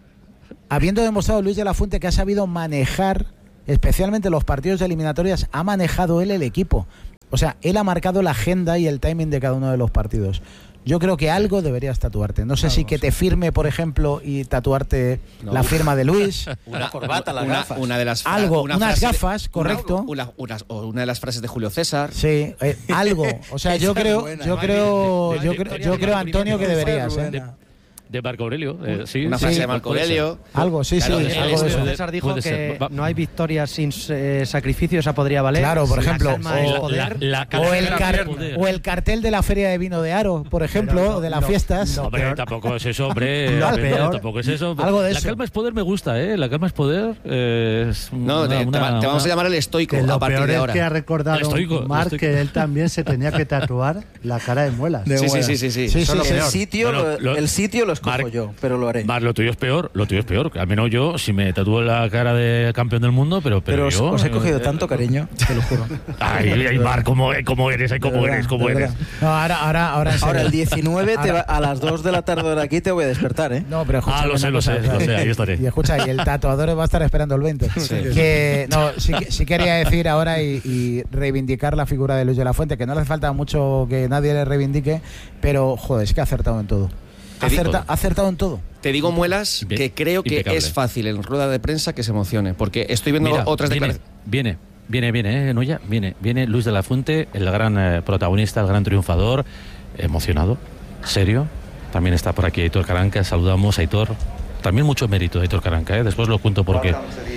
[SPEAKER 2] habiendo demostrado Luis de la Fuente que ha sabido manejar, especialmente los partidos de eliminatorias, ha manejado él el equipo. O sea, él ha marcado la agenda y el timing de cada uno de los partidos. Yo creo que algo deberías tatuarte. No sé si que te firme, por ejemplo, y tatuarte
[SPEAKER 4] No.
[SPEAKER 2] la firma de Luis.
[SPEAKER 17] Una corbata, las
[SPEAKER 4] una,
[SPEAKER 17] gafas.
[SPEAKER 4] una de las fra-
[SPEAKER 2] Algo,
[SPEAKER 4] una
[SPEAKER 2] unas
[SPEAKER 4] frase de-
[SPEAKER 2] gafas, correcto.
[SPEAKER 4] Una, una- o una de las frases de Julio César.
[SPEAKER 2] Sí, eh, algo. O sea, yo
[SPEAKER 17] Esa es
[SPEAKER 2] creo,
[SPEAKER 17] buena.
[SPEAKER 2] yo
[SPEAKER 17] No hay
[SPEAKER 2] creo,
[SPEAKER 7] de- de-
[SPEAKER 2] yo
[SPEAKER 7] de-
[SPEAKER 2] creo,
[SPEAKER 7] de-
[SPEAKER 2] yo
[SPEAKER 7] de-
[SPEAKER 2] creo,
[SPEAKER 7] de-
[SPEAKER 2] Antonio, que
[SPEAKER 7] de-
[SPEAKER 2] deberías.
[SPEAKER 7] de-
[SPEAKER 2] ¿eh?
[SPEAKER 7] De Marco Aurelio, eh, sí.
[SPEAKER 4] Una
[SPEAKER 2] Sí,
[SPEAKER 4] frase de Marco
[SPEAKER 7] puede ser.
[SPEAKER 4] Aurelio.
[SPEAKER 2] Algo, sí,
[SPEAKER 4] Claro,
[SPEAKER 2] sí,
[SPEAKER 4] el-
[SPEAKER 2] algo de
[SPEAKER 4] el-
[SPEAKER 2] eso.
[SPEAKER 18] César dijo
[SPEAKER 7] Puede ser.
[SPEAKER 18] que
[SPEAKER 7] Va-
[SPEAKER 18] no hay victoria sin eh, sacrificio, esa podría valer.
[SPEAKER 2] Claro, por
[SPEAKER 18] La
[SPEAKER 2] ejemplo,
[SPEAKER 18] calma es
[SPEAKER 2] o-
[SPEAKER 18] poder.
[SPEAKER 7] la- la-
[SPEAKER 2] O el,
[SPEAKER 7] la-
[SPEAKER 2] car-
[SPEAKER 7] poder.
[SPEAKER 2] o el cartel de la Feria de Vino de Aro, por ejemplo,
[SPEAKER 1] Pero no,
[SPEAKER 2] de las
[SPEAKER 1] no,
[SPEAKER 2] fiestas.
[SPEAKER 1] no.
[SPEAKER 7] Hombre,
[SPEAKER 1] peor-
[SPEAKER 7] tampoco es eso, hombre.
[SPEAKER 1] Lo
[SPEAKER 7] Hombre,
[SPEAKER 1] peor-
[SPEAKER 7] tampoco es eso.
[SPEAKER 2] algo de
[SPEAKER 7] la
[SPEAKER 2] eso.
[SPEAKER 7] calma es poder, me gusta, ¿eh? La calma es poder. eh, es
[SPEAKER 4] No,
[SPEAKER 7] una-
[SPEAKER 4] te, te
[SPEAKER 7] una-
[SPEAKER 4] va- te vamos a
[SPEAKER 7] una-
[SPEAKER 4] llamar el estoico
[SPEAKER 1] Que
[SPEAKER 4] a
[SPEAKER 1] lo
[SPEAKER 4] partir
[SPEAKER 1] peor
[SPEAKER 4] de
[SPEAKER 1] es
[SPEAKER 4] ahora.
[SPEAKER 1] que ha
[SPEAKER 7] El
[SPEAKER 1] recordado
[SPEAKER 7] estoico, el
[SPEAKER 1] Marc
[SPEAKER 7] estoico.
[SPEAKER 1] que él también se tenía que tatuar la cara de muelas.
[SPEAKER 2] De
[SPEAKER 4] Sí, sí,
[SPEAKER 2] buena.
[SPEAKER 4] sí, sí, sí.
[SPEAKER 2] Sí,
[SPEAKER 1] Eso es lo
[SPEAKER 2] sí,
[SPEAKER 17] El
[SPEAKER 1] peor.
[SPEAKER 17] sitio,
[SPEAKER 7] Bueno,
[SPEAKER 17] lo,
[SPEAKER 7] lo-
[SPEAKER 17] el sitio lo escojo
[SPEAKER 7] Marc-
[SPEAKER 17] yo, pero lo haré.
[SPEAKER 7] Más lo tuyo es peor, lo tuyo es peor. Al menos yo, si me tatúo la cara de campeón del mundo, pero, pero,
[SPEAKER 3] Pero os,
[SPEAKER 7] yo.
[SPEAKER 3] os he cogido
[SPEAKER 7] eh,
[SPEAKER 3] tanto cariño, te lo juro.
[SPEAKER 7] Ay, ay, Mar, ¿cómo, cómo eres? Ay, ¿cómo
[SPEAKER 2] De
[SPEAKER 7] eres?
[SPEAKER 2] verdad,
[SPEAKER 7] ¿Cómo
[SPEAKER 2] de
[SPEAKER 7] eres?
[SPEAKER 2] verdad. No, ahora, ahora, ahora, en
[SPEAKER 17] Ahora,
[SPEAKER 2] serio.
[SPEAKER 17] el diecinueve te va-
[SPEAKER 2] Ahora-
[SPEAKER 17] a las dos de la tarde de aquí te voy a despertar, ¿eh?
[SPEAKER 2] No, pero escucha
[SPEAKER 7] Ah, lo
[SPEAKER 2] una
[SPEAKER 7] sé, lo
[SPEAKER 2] cosa,
[SPEAKER 7] sé,
[SPEAKER 2] o sea,
[SPEAKER 7] lo sé, ahí estaré.
[SPEAKER 2] Y escucha, y el tatuador va a estar esperando el veinte. Que no, sí, que- sí quería decir ahora y, y reivindicar la figura de Luis de la Fuente, que no le hace falta mucho que nadie le reivindique, pero joder, es que ha acertado en todo. Ha
[SPEAKER 4] Te digo-
[SPEAKER 2] acerta- ha acertado en todo.
[SPEAKER 4] Te digo, Muelas,
[SPEAKER 7] Impe-
[SPEAKER 4] que creo que
[SPEAKER 7] impecable.
[SPEAKER 4] es fácil en rueda de prensa que se emocione, porque estoy viendo
[SPEAKER 7] Mira,
[SPEAKER 4] otras
[SPEAKER 7] viene,
[SPEAKER 4] declaraciones.
[SPEAKER 7] viene, viene, viene, ¿eh, Noya? Viene, viene Luis de la Fuente, el gran eh, protagonista, el gran triunfador, emocionado, serio. También está por aquí Aitor Caranca, saludamos a Aitor. También mucho mérito de Aitor Caranca, ¿eh? Después lo cuento porque.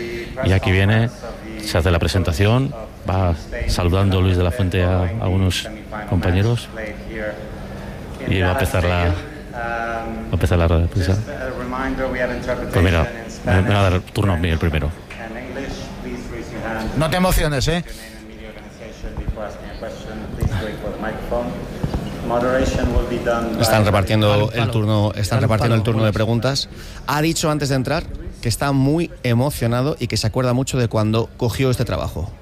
[SPEAKER 7] Y aquí viene, se hace la presentación, va saludando Luis de la Fuente a, a unos compañeros y va a empezar la, va a empezar la rueda de prensa. Pues mira, me, me va a dar turno a mí el primero.
[SPEAKER 2] No te emociones, ¿eh?
[SPEAKER 4] Están repartiendo el turno, están repartiendo el turno de preguntas. Ha dicho antes de entrar que está muy emocionado y que se acuerda mucho de cuando cogió este trabajo.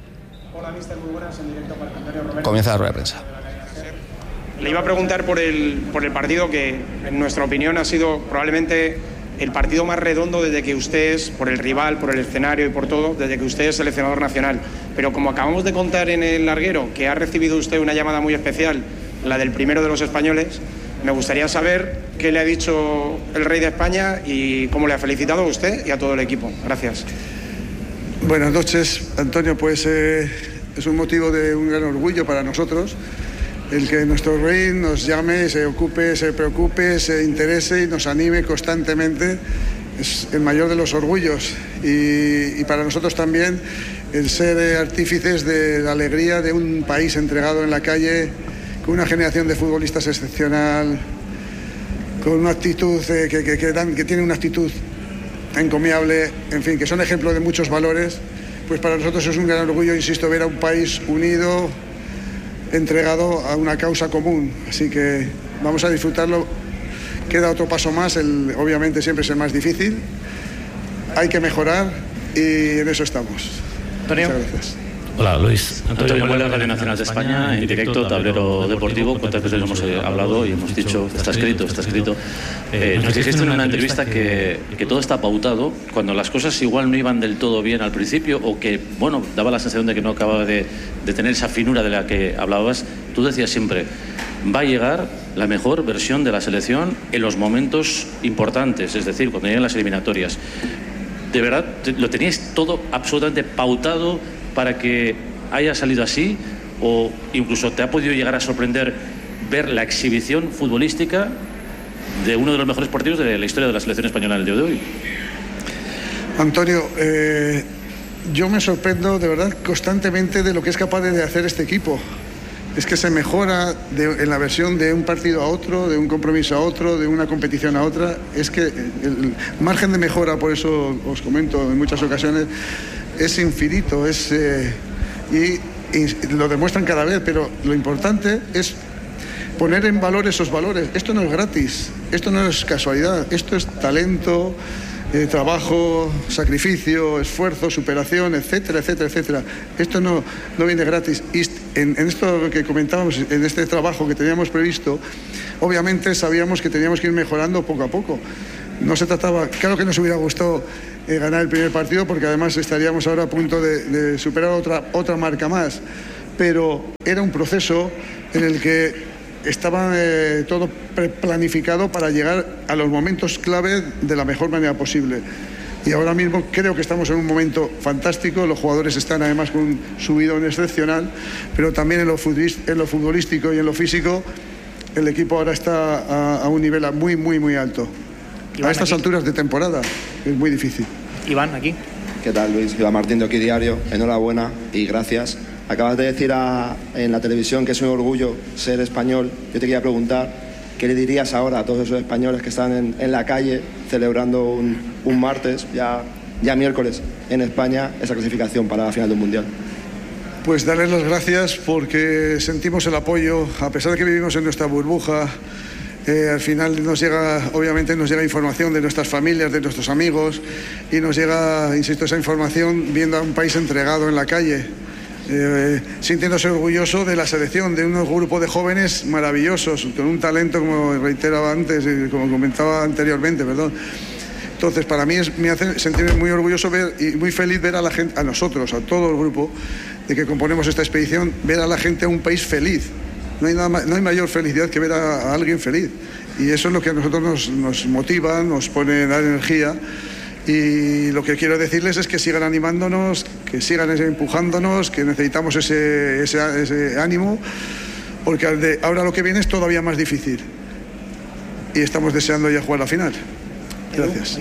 [SPEAKER 4] Comienza la rueda de prensa.
[SPEAKER 19] Le iba a preguntar por el, por el partido que, en nuestra opinión, ha sido probablemente el partido más redondo desde que usted es, por el rival, por el escenario y por todo, desde que usted es seleccionador nacional. Pero como acabamos de contar en el larguero, que ha recibido usted una llamada muy especial, la del primero de los españoles, me gustaría saber qué le ha dicho el rey de España y cómo le ha felicitado a usted y a todo el equipo. Gracias.
[SPEAKER 20] Buenas noches, Antonio. Pues eh, es un motivo de un gran orgullo para nosotros el que nuestro rey nos llame, se ocupe, se preocupe, se interese y nos anime constantemente. Es el mayor de los orgullos y, y para nosotros también el ser eh, artífices de la alegría de un país entregado en la calle, con una generación de futbolistas excepcional, con una actitud eh, que, que, que, dan, que tiene una actitud encomiable, en fin, que son ejemplos de muchos valores. Pues para nosotros es un gran orgullo, insisto, ver a un país unido, entregado a una causa común. Así que vamos a disfrutarlo. Queda otro paso más, el, obviamente siempre es el más difícil. Hay que mejorar y en eso estamos.
[SPEAKER 19] Antonio.
[SPEAKER 20] Muchas gracias.
[SPEAKER 7] Hola, Luis.
[SPEAKER 21] Antonio Muelas, Radio Nacional de España, en directo, Tablero Deportivo. Cuántas veces hemos eh, hablado y hemos dicho, está escrito, está escrito. Eh, nos dijiste en una entrevista que, que todo está pautado, cuando las cosas igual no iban del todo bien al principio o que, bueno, daba la sensación de que no acababa de, de tener esa finura de la que hablabas. Tú decías siempre, va a llegar la mejor versión de la selección en los momentos importantes, es decir, cuando lleguen las eliminatorias. ¿De verdad lo teníais todo absolutamente pautado para que haya salido así? ¿O incluso te ha podido llegar a sorprender ver la exhibición futbolística de uno de los mejores partidos de la historia de la selección española en el día de hoy?
[SPEAKER 20] Antonio, eh, yo me sorprendo de verdad constantemente de lo que es capaz de hacer este equipo. Es que se mejora de, en la versión de un partido a otro, de un compromiso a otro, de una competición a otra. Es que el margen de mejora, por eso os comento en muchas ocasiones, es infinito, es, eh, y, y lo demuestran cada vez, pero lo importante es poner en valor esos valores. Esto no es gratis, esto no es casualidad, esto es talento, eh, trabajo, sacrificio, esfuerzo, superación, etcétera, etcétera, etcétera. Esto no, no viene gratis. Y en, en esto que comentábamos, en este trabajo que teníamos previsto, obviamente sabíamos que teníamos que ir mejorando poco a poco. No se trataba, claro que nos hubiera gustado eh, ganar el primer partido, porque además estaríamos ahora a punto de, de superar otra, otra marca más, pero era un proceso en el que estaba eh, todo planificado para llegar a los momentos clave de la mejor manera posible. Y ahora mismo creo que estamos en un momento fantástico, los jugadores están además con un subidón excepcional, pero también en lo, en lo futbolístico y en lo físico el equipo ahora está a, a un nivel muy, muy, muy alto. A estas aquí. alturas de temporada es muy difícil.
[SPEAKER 17] Iván, aquí.
[SPEAKER 6] ¿Qué tal, Luis? Iván Martín de Aquí Diario. Enhorabuena y gracias. Acabas de decir a, en la televisión que es un orgullo ser español. Yo te quería preguntar, ¿qué le dirías ahora a todos esos españoles que están en, en la calle celebrando un, un martes, ya, ya miércoles, en España, esa clasificación para la final del Mundial?
[SPEAKER 20] Pues darles las gracias porque sentimos el apoyo, a pesar de que vivimos en nuestra burbuja. Eh, al final nos llega, obviamente nos llega información de nuestras familias, de nuestros amigos, y nos llega, insisto, esa información viendo a un país entregado en la calle, eh, sintiéndose orgulloso de la selección, de un grupo de jóvenes maravillosos, con un talento, como reiteraba antes, y como comentaba anteriormente, perdón. Entonces, para mí es, me hace sentirme muy orgulloso ver y muy feliz ver a la gente, a nosotros, a todo el grupo de que componemos esta expedición, ver a la gente a un país feliz. No hay, nada, no hay mayor felicidad que ver a, a alguien feliz. Y eso es lo que a nosotros nos, nos motiva, nos pone a dar energía. Y lo que quiero decirles es que sigan animándonos, que sigan empujándonos, que necesitamos ese, ese, ese ánimo, porque de, ahora lo que viene es todavía más difícil. Y estamos deseando ya jugar la final. Gracias.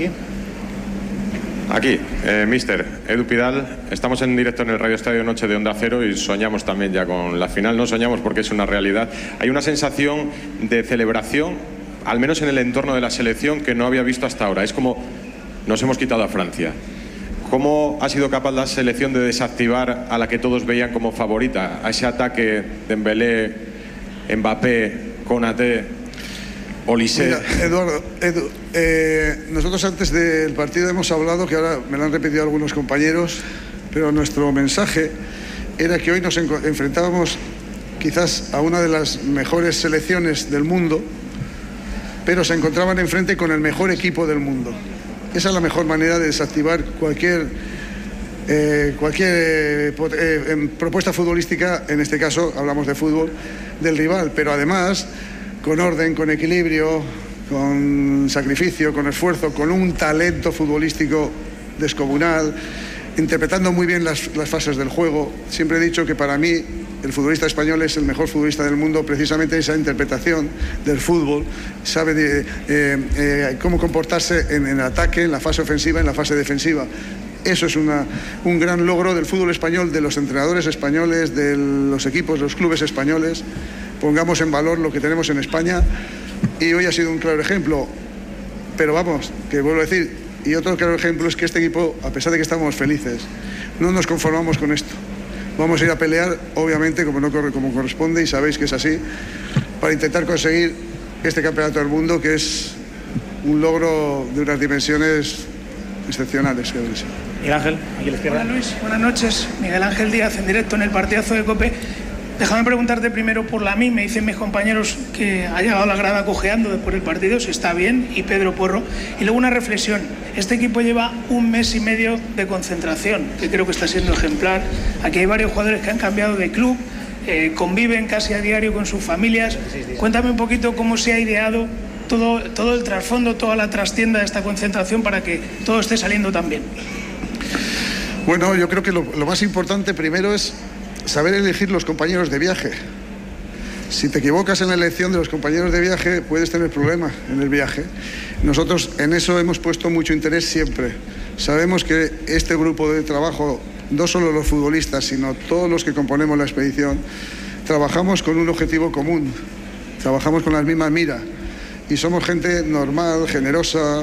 [SPEAKER 22] Aquí, eh, mister Edu Pidal, estamos en directo en el Radio Estadio Noche de Onda Cero y soñamos también ya con la final. No soñamos porque es una realidad. Hay una sensación de celebración, al menos en el entorno de la selección, que no había visto hasta ahora. Es como nos hemos quitado a Francia. ¿Cómo ha sido capaz la selección de desactivar a la que todos veían como favorita? A ese ataque de Dembélé, Mbappé, Konaté, Olise.
[SPEAKER 20] Mira, Eduardo, Edu, eh, nosotros antes del partido hemos hablado, que ahora me lo han repetido algunos compañeros, pero nuestro mensaje era que hoy nos enfrentábamos quizás a una de las mejores selecciones del mundo, pero se encontraban enfrente con el mejor equipo del mundo. Esa es la mejor manera de desactivar cualquier, eh, cualquier eh, eh, propuesta futbolística, en este caso hablamos de fútbol, del rival, pero además con orden, con equilibrio, con sacrificio, con esfuerzo, con un talento futbolístico descomunal, interpretando muy bien las, las fases del juego. Siempre he dicho que para mí el futbolista español es el mejor futbolista del mundo, precisamente esa interpretación del fútbol, sabe de, eh, eh, cómo comportarse en, en ataque, en la fase ofensiva, en la fase defensiva. Eso es una, un gran logro del fútbol español, de los entrenadores españoles, de los equipos, de los clubes españoles. Pongamos en valor lo que tenemos en España, y hoy ha sido un claro ejemplo. Pero vamos, que vuelvo a decir, y otro claro ejemplo es que este equipo, a pesar de que estamos felices, no nos conformamos con esto. Vamos a ir a pelear, obviamente, como, no, como corresponde, y sabéis que es así, para intentar conseguir este campeonato del mundo, que es un logro de unas dimensiones excepcionales.
[SPEAKER 17] Miguel Ángel, aquí a la izquierda.
[SPEAKER 12] Hola Luis, buenas noches. Miguel Ángel Díaz, en directo en el partidazo de COPE. Déjame preguntarte primero por la mí. Me dicen mis compañeros que ha llegado a la grada cojeando después del partido, si está bien, y Pedro Porro. Y luego una reflexión. Este equipo lleva un mes y medio de concentración, que creo que está siendo ejemplar. Aquí hay varios jugadores que han cambiado de club, eh, conviven casi a diario con sus familias. Cuéntame un poquito cómo se ha ideado todo, todo el trasfondo, toda la trastienda de esta concentración para que todo esté saliendo tan bien.
[SPEAKER 20] Bueno, yo creo que lo, lo más importante primero es saber elegir los compañeros de viaje. Si te equivocas en la elección de los compañeros de viaje, puedes tener problemas en el viaje. Nosotros en eso hemos puesto mucho interés siempre. Sabemos que este grupo de trabajo, no solo los futbolistas, sino todos los que componemos la expedición, trabajamos con un objetivo común, trabajamos con las mismas miras, y somos gente normal, generosa,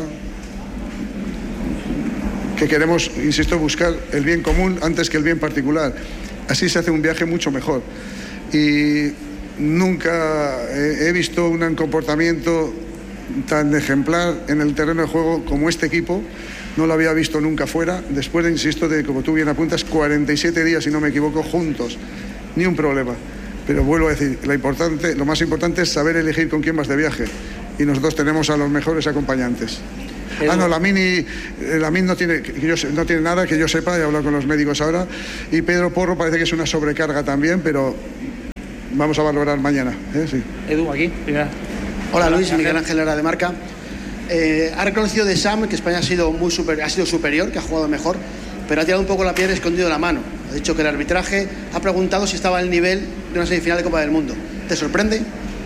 [SPEAKER 20] que queremos, insisto, buscar el bien común antes que el bien particular. Así se hace un viaje mucho mejor. Y nunca he visto un comportamiento tan ejemplar en el terreno de juego como este equipo. No lo había visto nunca fuera, después de, insisto, de, como tú bien apuntas, cuarenta y siete días, si no me equivoco, juntos. Ni un problema. Pero vuelvo a decir, lo, importante, lo más importante es saber elegir con quién vas de viaje. Y nosotros tenemos a los mejores acompañantes. Pero... Ah, no, la Mini, la Mini no, tiene, que yo, no tiene nada, que yo sepa, he hablado con los médicos ahora. Y Pedro Porro parece que es una sobrecarga también, pero vamos a valorar mañana. ¿eh? Sí.
[SPEAKER 17] Edu, aquí, primera.
[SPEAKER 11] Hola Luis, Miguel Ángel Lara de Marca. Eh, ha reconocido de Sam que España ha sido, muy super, ha sido superior, que ha jugado mejor, pero ha tirado un poco la piedra y escondido la mano. Ha dicho que el arbitraje ha preguntado si estaba al nivel de una semifinal de Copa del Mundo. ¿Te sorprende?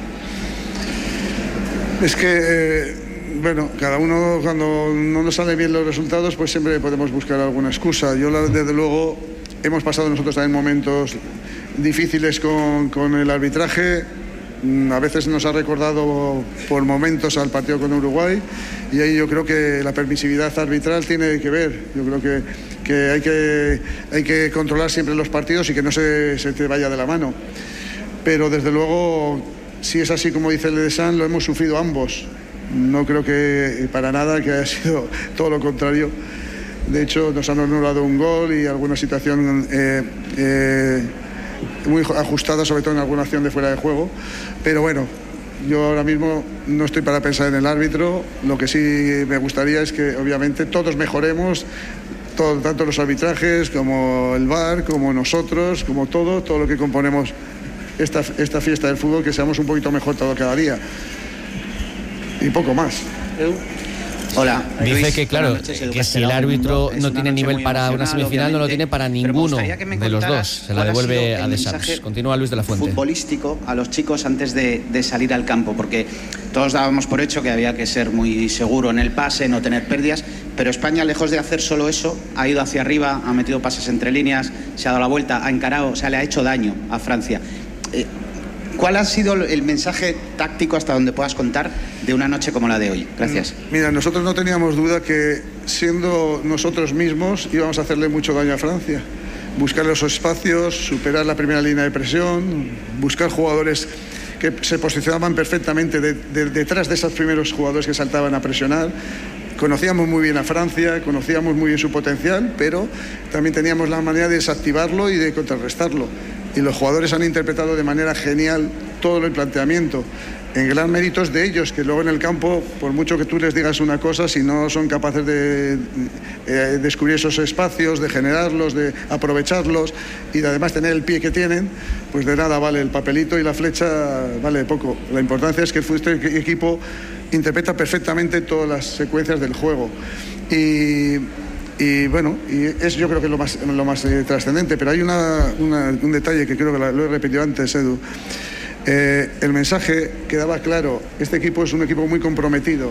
[SPEAKER 20] Es que, eh, bueno, cada uno cuando no nos salen bien los resultados, pues siempre podemos buscar alguna excusa. Yo, desde luego, hemos pasado nosotros también momentos difíciles con, con el arbitraje. A veces nos ha recordado por momentos al partido con Uruguay y ahí yo creo que la permisividad arbitral tiene que ver. Yo creo que, que, hay, que hay que controlar siempre los partidos y que no se, se te vaya de la mano. Pero desde luego, si es así como dice el de San, lo hemos sufrido ambos. No creo que para nada que haya sido todo lo contrario. De hecho, nos han anulado un gol y alguna situación eh, eh, muy ajustada, sobre todo en alguna acción de fuera de juego. Pero bueno, yo ahora mismo no estoy para pensar en el árbitro. Lo que sí me gustaría es que obviamente todos mejoremos, todo, tanto los arbitrajes como el V A R, como nosotros, como todo, todo lo que componemos esta, esta fiesta del fútbol, que seamos un poquito mejor todo cada día. Y poco más.
[SPEAKER 11] Edu. Hola.
[SPEAKER 4] Dice
[SPEAKER 11] Luis,
[SPEAKER 4] que, claro,
[SPEAKER 11] noches,
[SPEAKER 4] que si el árbitro no tiene nivel para una semifinal, no lo tiene para ninguno de los dos. Se la devuelve a De Sams. Continúa Luis de la Fuente.
[SPEAKER 13] Futbolístico a los chicos antes de, de salir al campo, porque todos dábamos por hecho que había que ser muy seguro en el pase, no tener pérdidas, pero España, lejos de hacer solo eso, ha ido hacia arriba, ha metido pases entre líneas, se ha dado la vuelta, ha encarado, o sea, le ha hecho daño a Francia. Eh, ¿Cuál ha sido el mensaje táctico, hasta donde puedas contar, de una noche como la de hoy? Gracias.
[SPEAKER 20] Mira, nosotros no teníamos duda que, siendo nosotros mismos, íbamos a hacerle mucho daño a Francia. Buscar los espacios, superar la primera línea de presión, buscar jugadores que se posicionaban perfectamente de, de, detrás de esos primeros jugadores que saltaban a presionar. Conocíamos muy bien a Francia, conocíamos muy bien su potencial, pero también teníamos la manera de desactivarlo y de contrarrestarlo. Y los jugadores han interpretado de manera genial todo el planteamiento, en gran méritos de ellos, que luego en el campo, por mucho que tú les digas una cosa, si no son capaces de eh, descubrir esos espacios, de generarlos, de aprovecharlos y de además tener el pie que tienen, pues de nada vale el papelito y la flecha, vale poco. La importancia es que este equipo interpreta perfectamente todas las secuencias del juego. Y... Y bueno, y es yo creo que es lo más, lo más eh, trascendente, pero hay una, una, un detalle que creo que lo he repetido antes, Edu. Eh, el mensaje quedaba claro, este equipo es un equipo muy comprometido.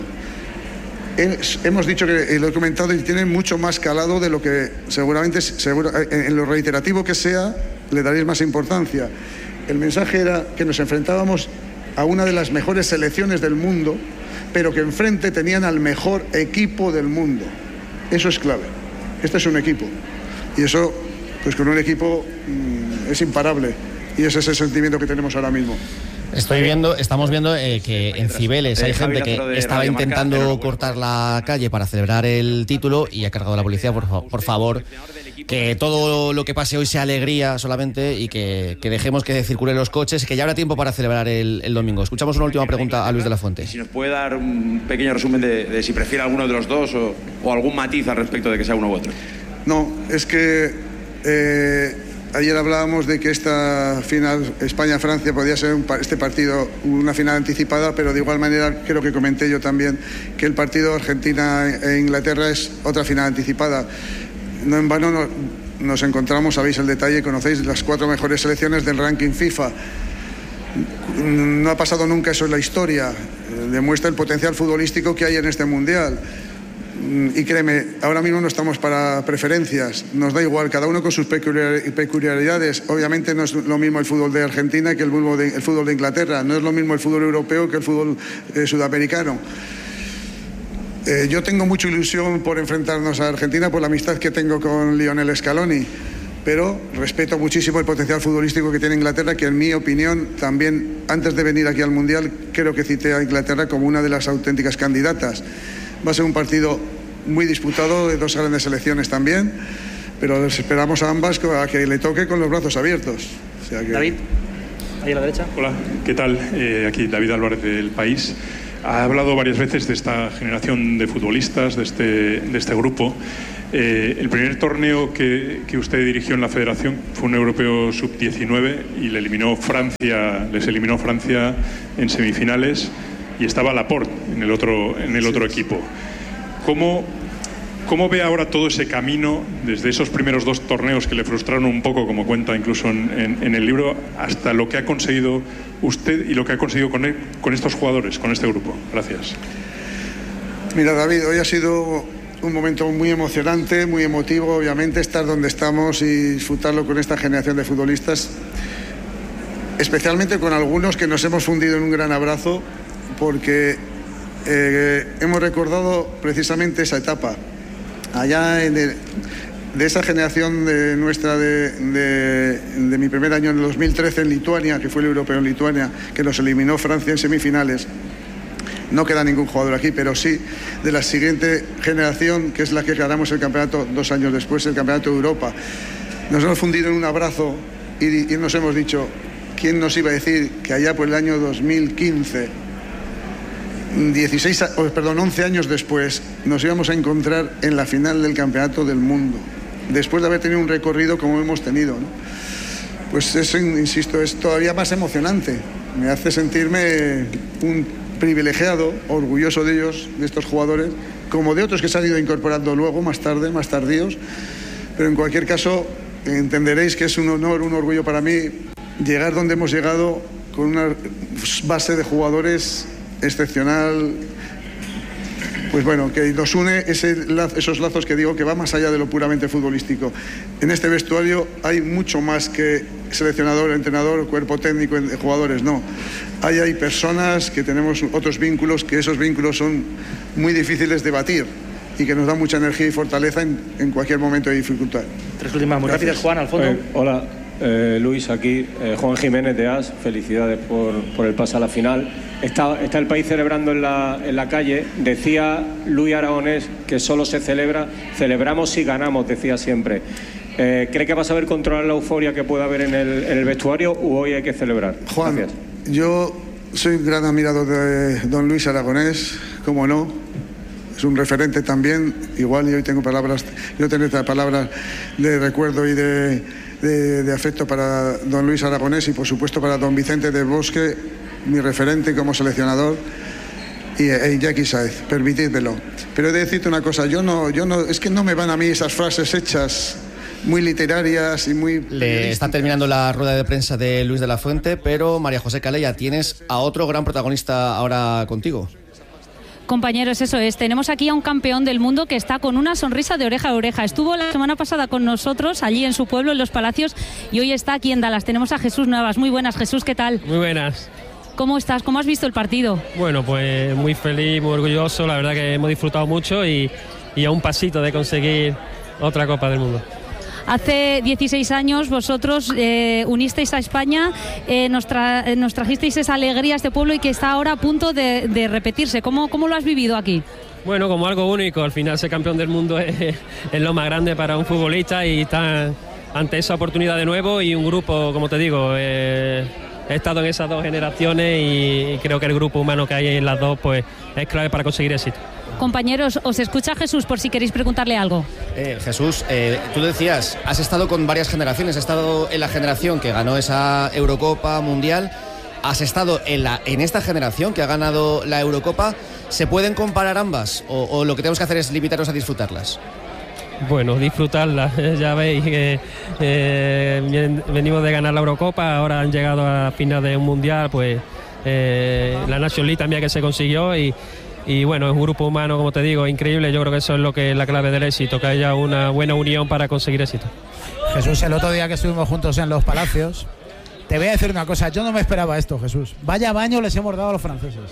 [SPEAKER 20] Es, hemos dicho que, eh, lo he comentado, y tiene mucho más calado de lo que seguramente, seguro, en, en lo reiterativo que sea, le daréis más importancia. El mensaje era que nos enfrentábamos a una de las mejores selecciones del mundo, pero que enfrente tenían al mejor equipo del mundo. Eso es clave. Este es un equipo. Y eso, pues con un equipo mmm, es imparable. Y ese es el sentimiento que tenemos ahora mismo.
[SPEAKER 4] Estoy viendo, estamos viendo eh, que en Cibeles hay gente que estaba intentando cortar la calle para celebrar el título y ha cargado la policía. Por, por favor, que todo lo que pase hoy sea alegría solamente y que, que dejemos que circulen los coches, que ya habrá tiempo para celebrar el, el domingo. Escuchamos una última pregunta a Luis de la Fuente.
[SPEAKER 23] Si nos puede dar un pequeño resumen de, de si prefiere alguno de los dos o, o algún matiz al respecto de que sea uno u otro.
[SPEAKER 20] No, es que eh, ayer hablábamos de que esta final España-Francia podía ser un, este partido una final anticipada, pero de igual manera creo que comenté yo también que el partido Argentina e Inglaterra es otra final anticipada. No en vano nos, nos encontramos, sabéis el detalle, conocéis las cuatro mejores selecciones del ranking FIFA. No ha pasado nunca eso en la historia. Demuestra el potencial futbolístico que hay en este mundial. Y créeme, ahora mismo no estamos para preferencias, nos da igual, cada uno con sus peculiaridades. Obviamente no es lo mismo el fútbol de Argentina que el fútbol de, el fútbol de Inglaterra, no es lo mismo el fútbol europeo que el fútbol eh, sudamericano. Eh, yo tengo mucha ilusión por enfrentarnos a Argentina por la amistad que tengo con Lionel Scaloni, pero respeto muchísimo el potencial futbolístico que tiene Inglaterra, que en mi opinión también, antes de venir aquí al Mundial, creo que cité a Inglaterra como una de las auténticas candidatas. Va a ser un partido muy disputado, de dos grandes selecciones también, pero les esperamos a ambas a que le toque con los brazos abiertos. O sea que...
[SPEAKER 17] David, ahí a la derecha.
[SPEAKER 9] Hola, ¿qué tal? Eh, aquí David Álvarez del País. Ha hablado varias veces de esta generación de futbolistas, de este, de este grupo. Eh, el primer torneo que, que usted dirigió en la Federación fue un europeo sub diecinueve y le eliminó Francia, les eliminó Francia en semifinales y estaba Laporte en el otro, en el otro equipo. ¿Cómo, ¿Cómo ve ahora todo ese camino desde esos primeros dos torneos que le frustraron un poco, como cuenta incluso en, en, en el libro, hasta lo que ha conseguido usted y lo que ha conseguido con, él, con estos jugadores, con este grupo? Gracias.
[SPEAKER 20] Mira, David, hoy ha sido un momento muy emocionante, muy emotivo, obviamente, estar donde estamos y disfrutarlo con esta generación de futbolistas, especialmente con algunos que nos hemos fundido en un gran abrazo, porque eh, hemos recordado precisamente esa etapa. Allá en el, de esa generación de nuestra de, de, de mi primer año en el dos mil trece en Lituania, que fue el europeo en Lituania, que nos eliminó Francia en semifinales. No queda ningún jugador aquí, pero sí de la siguiente generación, que es la que ganamos el campeonato dos años después, el campeonato de Europa. Nos hemos fundido en un abrazo y, y nos hemos dicho, ¿quién nos iba a decir que allá por el año dos mil quince, dieciséis, oh, perdón, once años después, nos íbamos a encontrar en la final del campeonato del mundo, después de haber tenido un recorrido como hemos tenido, ¿no? Pues eso, insisto, es todavía más emocionante. Me hace sentirme un privilegiado, orgulloso de ellos, de estos jugadores, como de otros que se han ido incorporando luego, más tarde, más tardíos. Pero en cualquier caso, entenderéis que es un honor, un orgullo para mí llegar donde hemos llegado con una base de jugadores excepcional. Pues bueno, que nos une ese, esos lazos que digo que va más allá de lo puramente futbolístico. En este vestuario hay mucho más que seleccionador, entrenador, cuerpo técnico, jugadores, no. Ahí hay personas que tenemos otros vínculos, que esos vínculos son muy difíciles de batir y que nos dan mucha energía y fortaleza en, en cualquier momento de dificultad.
[SPEAKER 17] Tres últimas muy rápidas, Juan, al fondo.
[SPEAKER 10] Eh, hola, eh, Luis, aquí, eh, Juan Jiménez de A S, felicidades por, por el pase a la final. Está, está el país celebrando en la, en la calle. Decía Luis Aragonés que solo se celebra, celebramos si ganamos, decía siempre. Eh, ¿Cree que va a saber controlar la euforia que pueda haber en el, en el vestuario o hoy hay que celebrar?
[SPEAKER 20] Juan, gracias. Yo soy un gran admirador de don Luis Aragonés, cómo no, es un referente también, igual y hoy tengo palabras, yo tengo palabras de recuerdo y de, de, de afecto para don Luis Aragonés y por supuesto para don Vicente del Bosque, mi referente como seleccionador, y e Jackie Sáez, permitidmelo. Pero he de decirte una cosa, yo no, yo no, es que no me van a mí esas frases hechas muy literarias y muy...
[SPEAKER 4] Le está terminando la rueda de prensa de Luis de la Fuente, pero María José Calella, tienes a otro gran protagonista ahora contigo.
[SPEAKER 14] Compañeros, eso es, tenemos aquí a un campeón del mundo que está con una sonrisa de oreja a oreja. Estuvo la semana pasada con nosotros allí en su pueblo, en Los Palacios, y hoy está aquí en Dallas. Tenemos a Jesús Navas. Muy buenas, Jesús, ¿qué tal?
[SPEAKER 15] Muy buenas.
[SPEAKER 14] ¿Cómo estás? ¿Cómo has visto el partido?
[SPEAKER 15] Bueno, pues muy feliz, muy orgulloso. La verdad que hemos disfrutado mucho y, y a un pasito de conseguir otra Copa del Mundo.
[SPEAKER 14] Hace dieciséis años vosotros eh, unisteis a España, eh, nos, tra nos trajisteis esa alegría a este pueblo y que está ahora a punto de, de repetirse. ¿Cómo, ¿Cómo lo has vivido aquí?
[SPEAKER 15] Bueno, como algo único. Al final ser campeón del mundo es, es lo más grande para un futbolista y estar ante esa oportunidad de nuevo y un grupo, como te digo, eh, he estado en esas dos generaciones y creo que el grupo humano que hay en las dos pues es clave para conseguir éxito.
[SPEAKER 14] Compañeros, os escucha Jesús por si queréis preguntarle algo.
[SPEAKER 4] Eh, Jesús, eh, tú decías, has estado con varias generaciones, has estado en la generación que ganó esa Eurocopa Mundial, has estado en, la, en esta generación que ha ganado la Eurocopa. ¿Se pueden comparar ambas o, o lo que tenemos que hacer es limitarnos a disfrutarlas?
[SPEAKER 15] Bueno, disfrutarlas, ya veis que eh, venimos de ganar la Eurocopa, ahora han llegado a final de un Mundial, pues eh, la National League también que se consiguió y Y bueno, es un grupo humano, como te digo, increíble. Yo creo que eso es lo que es la clave del éxito, que haya una buena unión para conseguir éxito.
[SPEAKER 2] Jesús, el otro día que estuvimos juntos en Los Palacios, te voy a decir una cosa, yo no me esperaba esto, Jesús. Vaya baño les hemos dado a los franceses.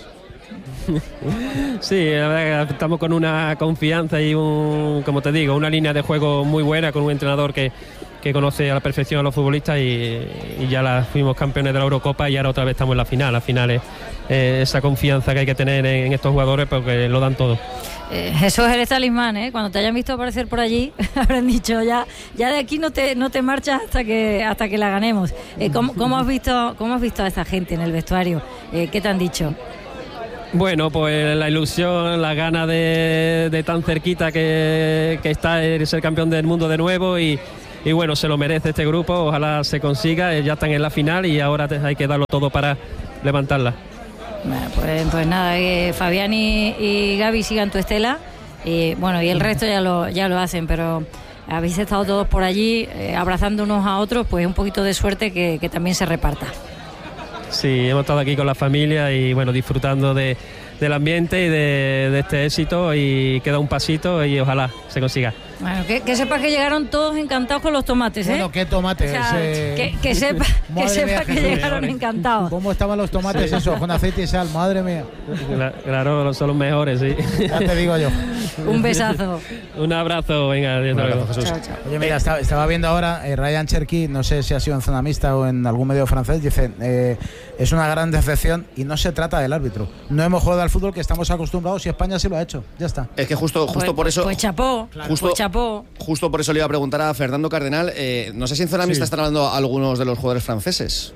[SPEAKER 15] Sí, la verdad que estamos con una confianza y un, como te digo, una línea de juego muy buena, con un entrenador que, que conoce a la perfección a los futbolistas y, y ya la, fuimos campeones de la Eurocopa y ahora otra vez estamos en la final. La final es eh, esa confianza que hay que tener en, en estos jugadores porque lo dan todo.
[SPEAKER 5] Eh, Jesús, eres talismán, ¿eh? Cuando te hayan visto aparecer por allí habrán dicho ya ya de aquí no te no te marchas hasta que hasta que la ganemos. Eh, ¿cómo, cómo has visto cómo has visto a esta gente en el vestuario? Eh, ¿Qué te han dicho?
[SPEAKER 15] Bueno, pues la ilusión, la gana de, de tan cerquita que, que está el ser campeón del mundo de nuevo y, y bueno, se lo merece este grupo, ojalá se consiga, ya están en la final y ahora hay que darlo todo para levantarla.
[SPEAKER 5] Bueno, pues, pues nada, eh, Fabián y, y Gaby sigan tu estela y bueno, y el resto ya lo, ya lo hacen, pero habéis estado todos por allí eh, abrazando unos a otros, pues un poquito de suerte que, que también se reparta.
[SPEAKER 15] Sí, hemos estado aquí con la familia y bueno, disfrutando de, del ambiente y de, de este éxito y queda un pasito y ojalá se consiga.
[SPEAKER 5] Bueno, que, que sepas que llegaron todos encantados con los tomates, ¿eh?
[SPEAKER 2] Bueno, ¿qué tomates?
[SPEAKER 5] O sea,
[SPEAKER 2] eh...
[SPEAKER 5] que, que sepa, que, sepa
[SPEAKER 2] mía,
[SPEAKER 5] que
[SPEAKER 2] Jesús,
[SPEAKER 5] llegaron encantados.
[SPEAKER 2] ¿Cómo estaban los tomates
[SPEAKER 15] Sí.
[SPEAKER 2] esos? Con aceite y sal, madre mía.
[SPEAKER 15] Claro, son los mejores, sí.
[SPEAKER 2] Ya te digo yo.
[SPEAKER 5] Un besazo.
[SPEAKER 15] Un abrazo, venga, adiós, luego.
[SPEAKER 2] Jesús. Chao, chao. Oye, mira, estaba, estaba viendo ahora, eh, Ryan Cherky, no sé si ha sido en Zona Mixta o en algún medio francés, dice, eh, es una gran decepción y no se trata del árbitro. No hemos jugado al fútbol que estamos acostumbrados y España sí lo ha hecho. Ya está.
[SPEAKER 4] Es que justo, justo
[SPEAKER 5] Pues,
[SPEAKER 4] por eso...
[SPEAKER 5] pues chapó,
[SPEAKER 4] Justo-
[SPEAKER 5] pues chapó.
[SPEAKER 4] Justo por eso le iba a preguntar a Fernando Cardenal, eh, no sé si en Zona Mixta
[SPEAKER 8] Sí.
[SPEAKER 4] están hablando algunos de los jugadores franceses.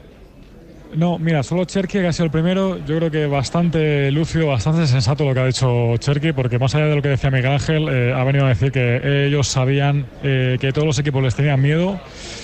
[SPEAKER 8] No, mira, solo Cherky, que ha sido el primero, yo creo que bastante lúcido, bastante sensato lo que ha dicho Cherky, porque más allá de lo que decía Miguel Ángel, eh, ha venido a decir que ellos sabían eh, que todos los equipos les tenían miedo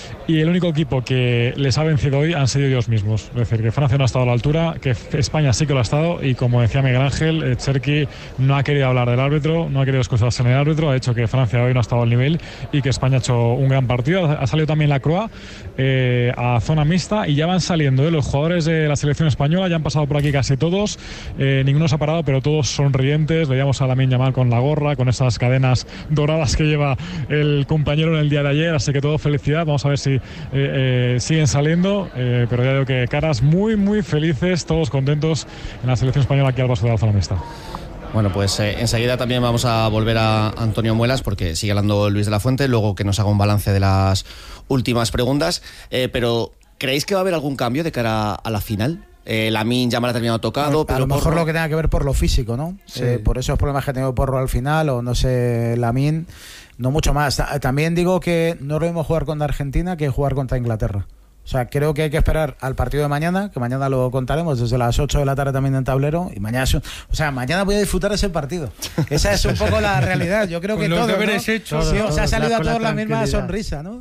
[SPEAKER 8] y el único equipo que les ha vencido hoy han sido ellos mismos. Es decir, que Francia no ha estado a la altura, que España sí que lo ha estado y como decía Miguel Ángel, eh, Cherky no ha querido hablar del árbitro, no ha querido excusarse en el árbitro, ha dicho que Francia hoy no ha estado al nivel y que España ha hecho un gran partido. Ha salido también la Croix eh, a zona mixta y ya van saliendo eh, los jugadores de la selección española, ya han pasado por aquí casi todos, eh, ninguno se ha parado, pero todos sonrientes. Veíamos a Lamine Yamal con la gorra, con esas cadenas doradas que lleva el compañero en el día de ayer, así que todo felicidad. Vamos a ver si Eh, eh, siguen saliendo, eh, pero ya digo que caras muy muy felices, todos contentos en la selección española aquí al paso de la zona mixta.
[SPEAKER 4] Bueno, pues eh, enseguida también vamos a volver a Antonio Muelas porque sigue hablando Luis de la Fuente, luego que nos haga un balance de las últimas preguntas, eh, pero ¿creéis que va a haber algún cambio de cara a la final? Eh, Lamine Yamal ha terminado tocado,
[SPEAKER 2] A,
[SPEAKER 4] pero
[SPEAKER 2] a lo mejor
[SPEAKER 4] Porro...
[SPEAKER 2] lo que tenga que ver por lo físico, ¿no?
[SPEAKER 4] Sí.
[SPEAKER 2] Eh, por esos problemas que ha tenido Porro al final, o no sé, Lamine, no mucho más. Ta- También digo que no es lo mismo jugar contra Argentina que jugar contra Inglaterra. O sea, creo que hay que esperar al partido de mañana, que mañana lo contaremos desde las ocho de la tarde también en tablero, y mañana es un- o sea, mañana voy a disfrutar ese partido. Esa es un poco la realidad. Yo creo
[SPEAKER 16] Con
[SPEAKER 2] que
[SPEAKER 16] los
[SPEAKER 2] todos,
[SPEAKER 16] deberes
[SPEAKER 2] ¿no?
[SPEAKER 16] hechos.
[SPEAKER 2] Sí, o sea, ha
[SPEAKER 16] Todos,
[SPEAKER 2] salido a
[SPEAKER 16] con la
[SPEAKER 2] todos la misma
[SPEAKER 16] tranquilidad.
[SPEAKER 2] sonrisa, ¿no?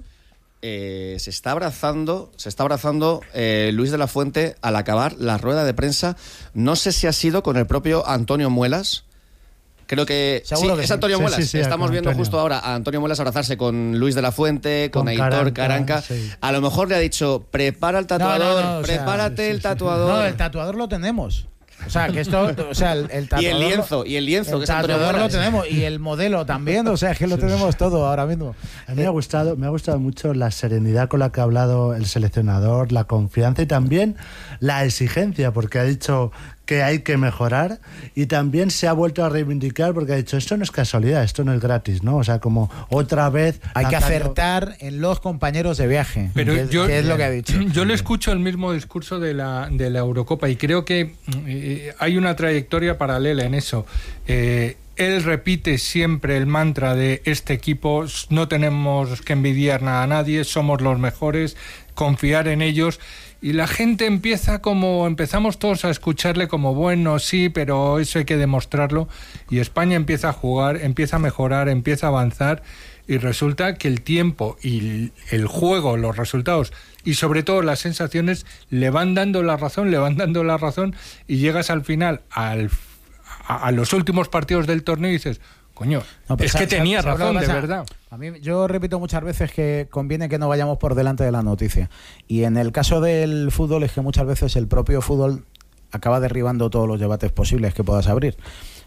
[SPEAKER 4] Eh, se está abrazando, se está abrazando eh, Luis de la Fuente al acabar la rueda de prensa. No sé si ha sido con el propio Antonio Muelas. Creo que,
[SPEAKER 2] Seguro
[SPEAKER 4] sí,
[SPEAKER 2] que
[SPEAKER 4] es
[SPEAKER 2] sí.
[SPEAKER 4] Antonio
[SPEAKER 2] Sí,
[SPEAKER 4] Muelas.
[SPEAKER 2] sí, sí,
[SPEAKER 4] Estamos
[SPEAKER 2] con
[SPEAKER 4] viendo
[SPEAKER 2] Antonio.
[SPEAKER 4] justo ahora a Antonio Muelas abrazarse con Luis de la Fuente, con,
[SPEAKER 1] Con
[SPEAKER 4] Aitor
[SPEAKER 1] Caranca,
[SPEAKER 4] Caranca.
[SPEAKER 1] sí.
[SPEAKER 4] A lo mejor le ha dicho, prepara el tatuador,
[SPEAKER 2] No, no, no, o sea,
[SPEAKER 4] prepárate el tatuador.
[SPEAKER 2] No, el tatuador lo tenemos. O sea, que esto, o sea, el, el tatuador.
[SPEAKER 4] Y el lienzo, y el lienzo,
[SPEAKER 2] el
[SPEAKER 4] que es Antonio
[SPEAKER 2] tatuador lo
[SPEAKER 4] Muelas.
[SPEAKER 2] tenemos, y el modelo también, o sea, es que lo tenemos todo ahora mismo.
[SPEAKER 1] A mí me ha gustado, me ha gustado mucho la serenidad con la que ha hablado el seleccionador, la confianza y también la exigencia, porque ha dicho que hay que mejorar y también se ha vuelto a reivindicar porque ha dicho esto no es casualidad, esto no es gratis, ¿no? O sea, como otra vez
[SPEAKER 2] Hay que
[SPEAKER 1] lanzando-
[SPEAKER 2] acertar en los compañeros de viaje,
[SPEAKER 16] Pero
[SPEAKER 2] que, es-
[SPEAKER 16] yo,
[SPEAKER 2] que es lo que ha dicho.
[SPEAKER 16] Yo le escucho el mismo discurso de la, de la Eurocopa y creo que eh, hay una trayectoria paralela en eso. Eh, él repite siempre el mantra de este equipo, no tenemos que envidiar nada a nadie, somos los mejores, confiar en ellos. Y la gente empieza como, empezamos todos a escucharle como, bueno, sí, pero eso hay que demostrarlo. Y España empieza a jugar, empieza a mejorar, empieza a avanzar. Y resulta que el tiempo y el juego, los resultados y sobre todo las sensaciones le van dando la razón, le van dando la razón y llegas al final, al, a, a los últimos partidos del torneo y dices, coño,
[SPEAKER 2] No, pero
[SPEAKER 16] es
[SPEAKER 2] sa-
[SPEAKER 16] que
[SPEAKER 2] sa-
[SPEAKER 16] tenía
[SPEAKER 2] ¿sabes lo
[SPEAKER 16] razón,
[SPEAKER 2] que
[SPEAKER 16] de
[SPEAKER 2] pasa?
[SPEAKER 16] verdad.
[SPEAKER 2] A mí, yo repito muchas veces que conviene que no vayamos por delante de la noticia. Y en el caso del fútbol es que muchas veces el propio fútbol acaba derribando todos los debates posibles que puedas abrir.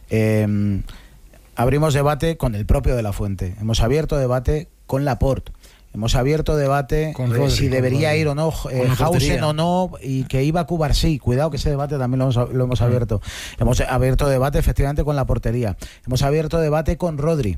[SPEAKER 2] Eh, abrimos debate con el propio de la Fuente. Hemos abierto debate con Laporte. Hemos abierto debate
[SPEAKER 16] Con
[SPEAKER 2] eh,
[SPEAKER 16] Rodri,
[SPEAKER 2] si
[SPEAKER 16] con
[SPEAKER 2] debería
[SPEAKER 16] Rodri.
[SPEAKER 2] ir o no eh,
[SPEAKER 16] Con la
[SPEAKER 2] Hausen
[SPEAKER 16] portería.
[SPEAKER 2] o no, y que iba a Cubar sí. Cuidado que ese debate también lo hemos, lo hemos abierto. Hemos abierto debate efectivamente con la portería. Hemos abierto debate con Rodri.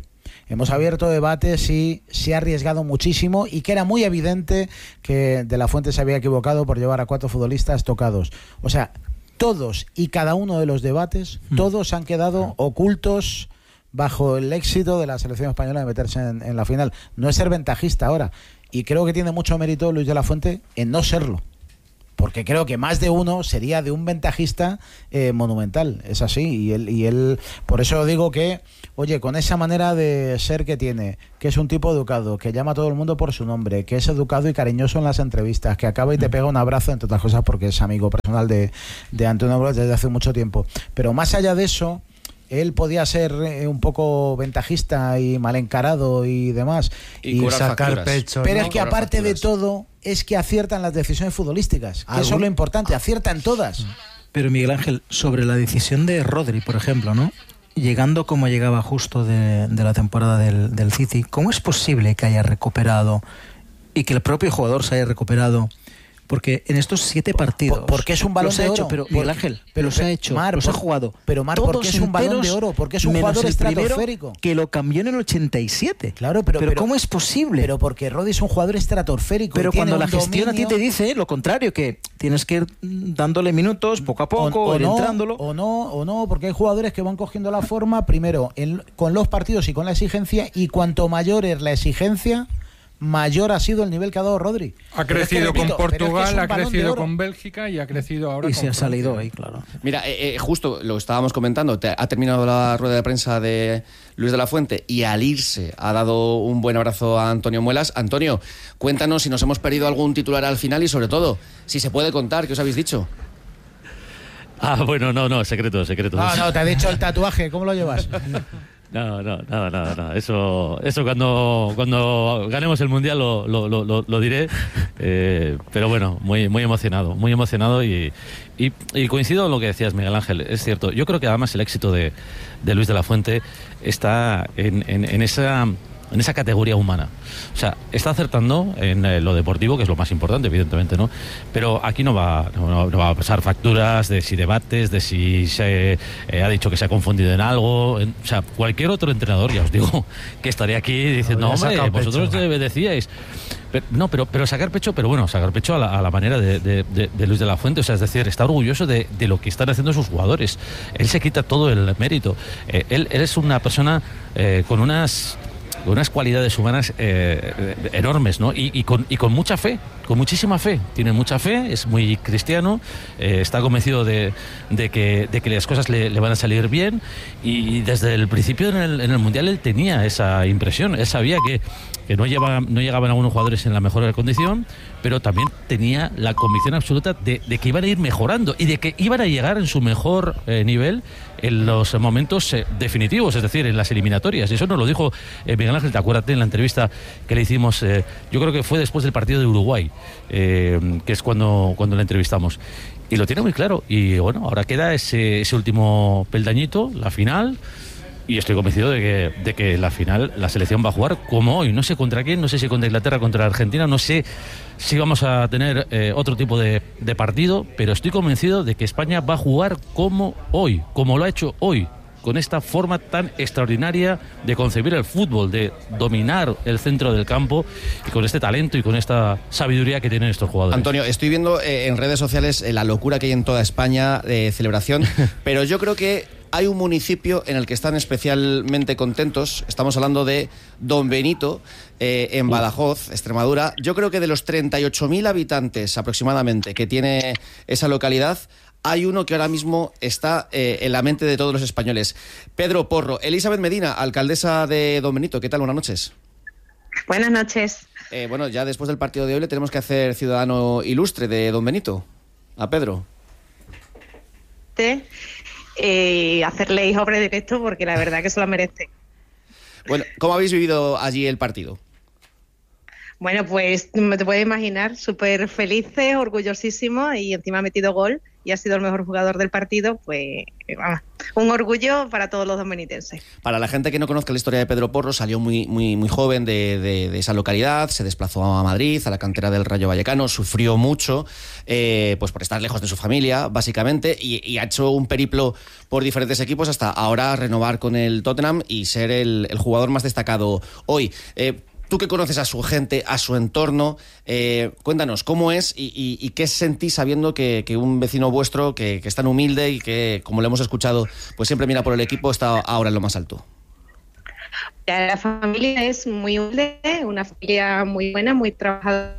[SPEAKER 2] hemos abierto debates y se ha arriesgado muchísimo y que era muy evidente que De la Fuente se había equivocado por llevar a cuatro futbolistas tocados. O sea, todos y cada uno de los debates, mm. todos han quedado ocultos bajo el éxito de la selección española de meterse en, en la final. No es ser ventajista ahora. Y creo que tiene mucho mérito Luis de la Fuente en no serlo. Porque creo que más de uno sería de un ventajista eh, monumental. Es así. Y él, y él, por eso digo que, oye, con esa manera de ser que tiene, que es un tipo educado, que llama a todo el mundo por su nombre, que es educado y cariñoso en las entrevistas, que acaba y te pega un abrazo, entre otras cosas porque es amigo personal de, de Antonio Blas desde hace mucho tiempo. Pero más allá de eso, él podía ser eh, un poco ventajista y mal encarado y demás.
[SPEAKER 4] Y, y sacar facturas.
[SPEAKER 2] pecho. Pero ¿no? es que aparte facturas. de todo, es que aciertan las decisiones futbolísticas. Que eso es lo importante, aciertan todas.
[SPEAKER 3] Pero Miguel Ángel, sobre la decisión de Rodri, por ejemplo, ¿no? Llegando como llegaba justo de, de la temporada del, del City, ¿cómo es posible que haya recuperado y que el propio jugador se haya recuperado? Porque en estos siete partidos...
[SPEAKER 2] Por, porque es un balón de oro.
[SPEAKER 3] Hecho, pero Miguel Ángel, pero los ha hecho,
[SPEAKER 2] Mar,
[SPEAKER 3] los
[SPEAKER 2] por,
[SPEAKER 3] ha jugado.
[SPEAKER 2] Pero Mar, porque es un balón de oro, porque es un jugador estratosférico.
[SPEAKER 3] Que lo cambió en el ochenta y siete.
[SPEAKER 2] Claro, pero,
[SPEAKER 3] pero,
[SPEAKER 2] pero
[SPEAKER 3] ¿cómo es posible?
[SPEAKER 2] Pero porque Rodri es un jugador estratosférico.
[SPEAKER 3] Pero cuando la gestión
[SPEAKER 2] dominio...
[SPEAKER 3] a ti te dice lo contrario, que tienes que ir dándole minutos poco a poco, o, o ir no, entrándolo.
[SPEAKER 2] O no, o no, porque hay jugadores que van cogiendo la forma, primero, en, con los partidos y con la exigencia, y cuanto mayor es la exigencia, mayor ha sido el nivel que ha dado Rodri.
[SPEAKER 16] Ha crecido es que, repito, con Portugal, es que es ha crecido con Bélgica y ha crecido ahora
[SPEAKER 3] y
[SPEAKER 16] con
[SPEAKER 3] se ha salido ahí, claro.
[SPEAKER 4] Mira, eh, eh, justo lo estábamos comentando, te, ha terminado la rueda de prensa de Luis de la Fuente y al irse ha dado un buen abrazo a Antonio Muelas. Antonio, cuéntanos si nos hemos perdido algún titular al final y sobre todo, si se puede contar, ¿qué os habéis dicho?
[SPEAKER 7] Ah, bueno, no, no, secreto, secreto.
[SPEAKER 2] No, no, te ha dicho el tatuaje, ¿cómo lo llevas?
[SPEAKER 7] No, no, nada, nada, nada. Eso, eso cuando, cuando ganemos el Mundial lo, lo, lo, lo diré. Eh, pero bueno, muy, muy emocionado, muy emocionado y, y, y coincido en lo que decías, Miguel Ángel. Es cierto. Yo creo que además el éxito de, de Luis de la Fuente está en, en, en esa... en esa categoría humana. O sea, está acertando en eh, lo deportivo, que es lo más importante, evidentemente, ¿no? Pero aquí no va, no, no va a pasar facturas de si debates, de si se eh, ha dicho que se ha confundido en algo. En, o sea, cualquier otro entrenador, ya os digo, que estaría aquí diciendo, no, hombre, vosotros pecho. decíais... Pero, no, pero, pero sacar pecho, pero bueno, sacar pecho a la, a la manera de, de, de, de Luis de la Fuente. O sea, es decir, está orgulloso de, de lo que están haciendo sus jugadores. Él se quita todo el mérito. Eh, él, él es una persona eh, con unas... unas cualidades humanas eh, enormes, ¿no? Y, y, con, y con mucha fe, con muchísima fe. Tiene mucha fe, es muy cristiano, eh, está convencido de, de, que, de que las cosas le, le van a salir bien y desde el principio en el, en el Mundial él tenía esa impresión. Él sabía que, que no, lleva, no llegaban algunos jugadores en la mejor condición, pero también tenía la convicción absoluta de, de que iban a ir mejorando y de que iban a llegar en su mejor eh, nivel en los momentos eh, definitivos, es decir, en las eliminatorias. Y eso nos lo dijo eh, Miguel Ángel, te acuérdate en la entrevista que le hicimos, eh, yo creo que fue después del partido de Uruguay, eh, que es cuando, cuando le entrevistamos. Y lo tiene muy claro. Y bueno, ahora queda ese, ese último peldañito, la final. Y estoy convencido de que, de que la final la selección va a jugar como hoy. No sé contra quién, no sé si contra Inglaterra, contra Argentina, no sé si vamos a tener eh, otro tipo de, de partido, pero estoy convencido de que España va a jugar como hoy, como lo ha hecho hoy, con esta forma tan extraordinaria de concebir el fútbol, de dominar el centro del campo y con este talento y con esta sabiduría que tienen estos jugadores.
[SPEAKER 4] Antonio, estoy viendo eh, en redes sociales eh, la locura que hay en toda España de celebración, pero yo creo que hay un municipio en el que están especialmente contentos. Estamos hablando de Don Benito, eh, en Badajoz, Extremadura. Yo creo que de los treinta y ocho mil habitantes aproximadamente que tiene esa localidad, hay uno que ahora mismo está eh, en la mente de todos los españoles. Pedro Porro. Elizabeth Medina, alcaldesa de Don Benito. ¿Qué tal? Buenas noches.
[SPEAKER 18] Buenas noches.
[SPEAKER 4] Eh, bueno, ya después del partido de hoy le tenemos que hacer ciudadano ilustre de Don Benito. A Pedro.
[SPEAKER 18] Sí. Eh, hacerle hijo predilecto porque la verdad que se lo merece.
[SPEAKER 4] Bueno, ¿cómo habéis vivido allí el partido?
[SPEAKER 18] Bueno, pues te puedes imaginar, súper felices, orgullosísimos y encima ha metido gol y ha sido el mejor jugador del partido, pues vamos, un orgullo para todos los dominitenses.
[SPEAKER 4] Para la gente que no conozca la historia de Pedro Porro, salió muy, muy, muy joven de, de, de esa localidad, se desplazó a Madrid, a la cantera del Rayo Vallecano, sufrió mucho eh, pues por estar lejos de su familia, básicamente, y, y ha hecho un periplo por diferentes equipos hasta ahora renovar con el Tottenham y ser el, el jugador más destacado hoy. Eh, Tú que conoces a su gente, a su entorno, eh, cuéntanos, ¿cómo es y, y, y qué sentís sabiendo que, que un vecino vuestro, que, que es tan humilde y que, como lo hemos escuchado, pues siempre mira por el equipo, está ahora en lo más alto?
[SPEAKER 18] La familia es muy humilde, una familia muy buena, muy trabajadora.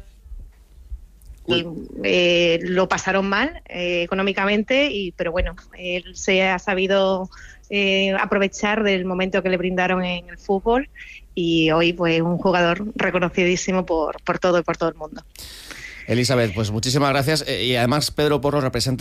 [SPEAKER 18] Eh, lo pasaron mal eh, económicamente, y, pero bueno, él se ha sabido eh, aprovechar del momento que le brindaron en el fútbol, y hoy pues un jugador reconocidísimo por, por todo y por todo el mundo.
[SPEAKER 4] Elizabeth, pues muchísimas gracias. Y además Pedro Porro representa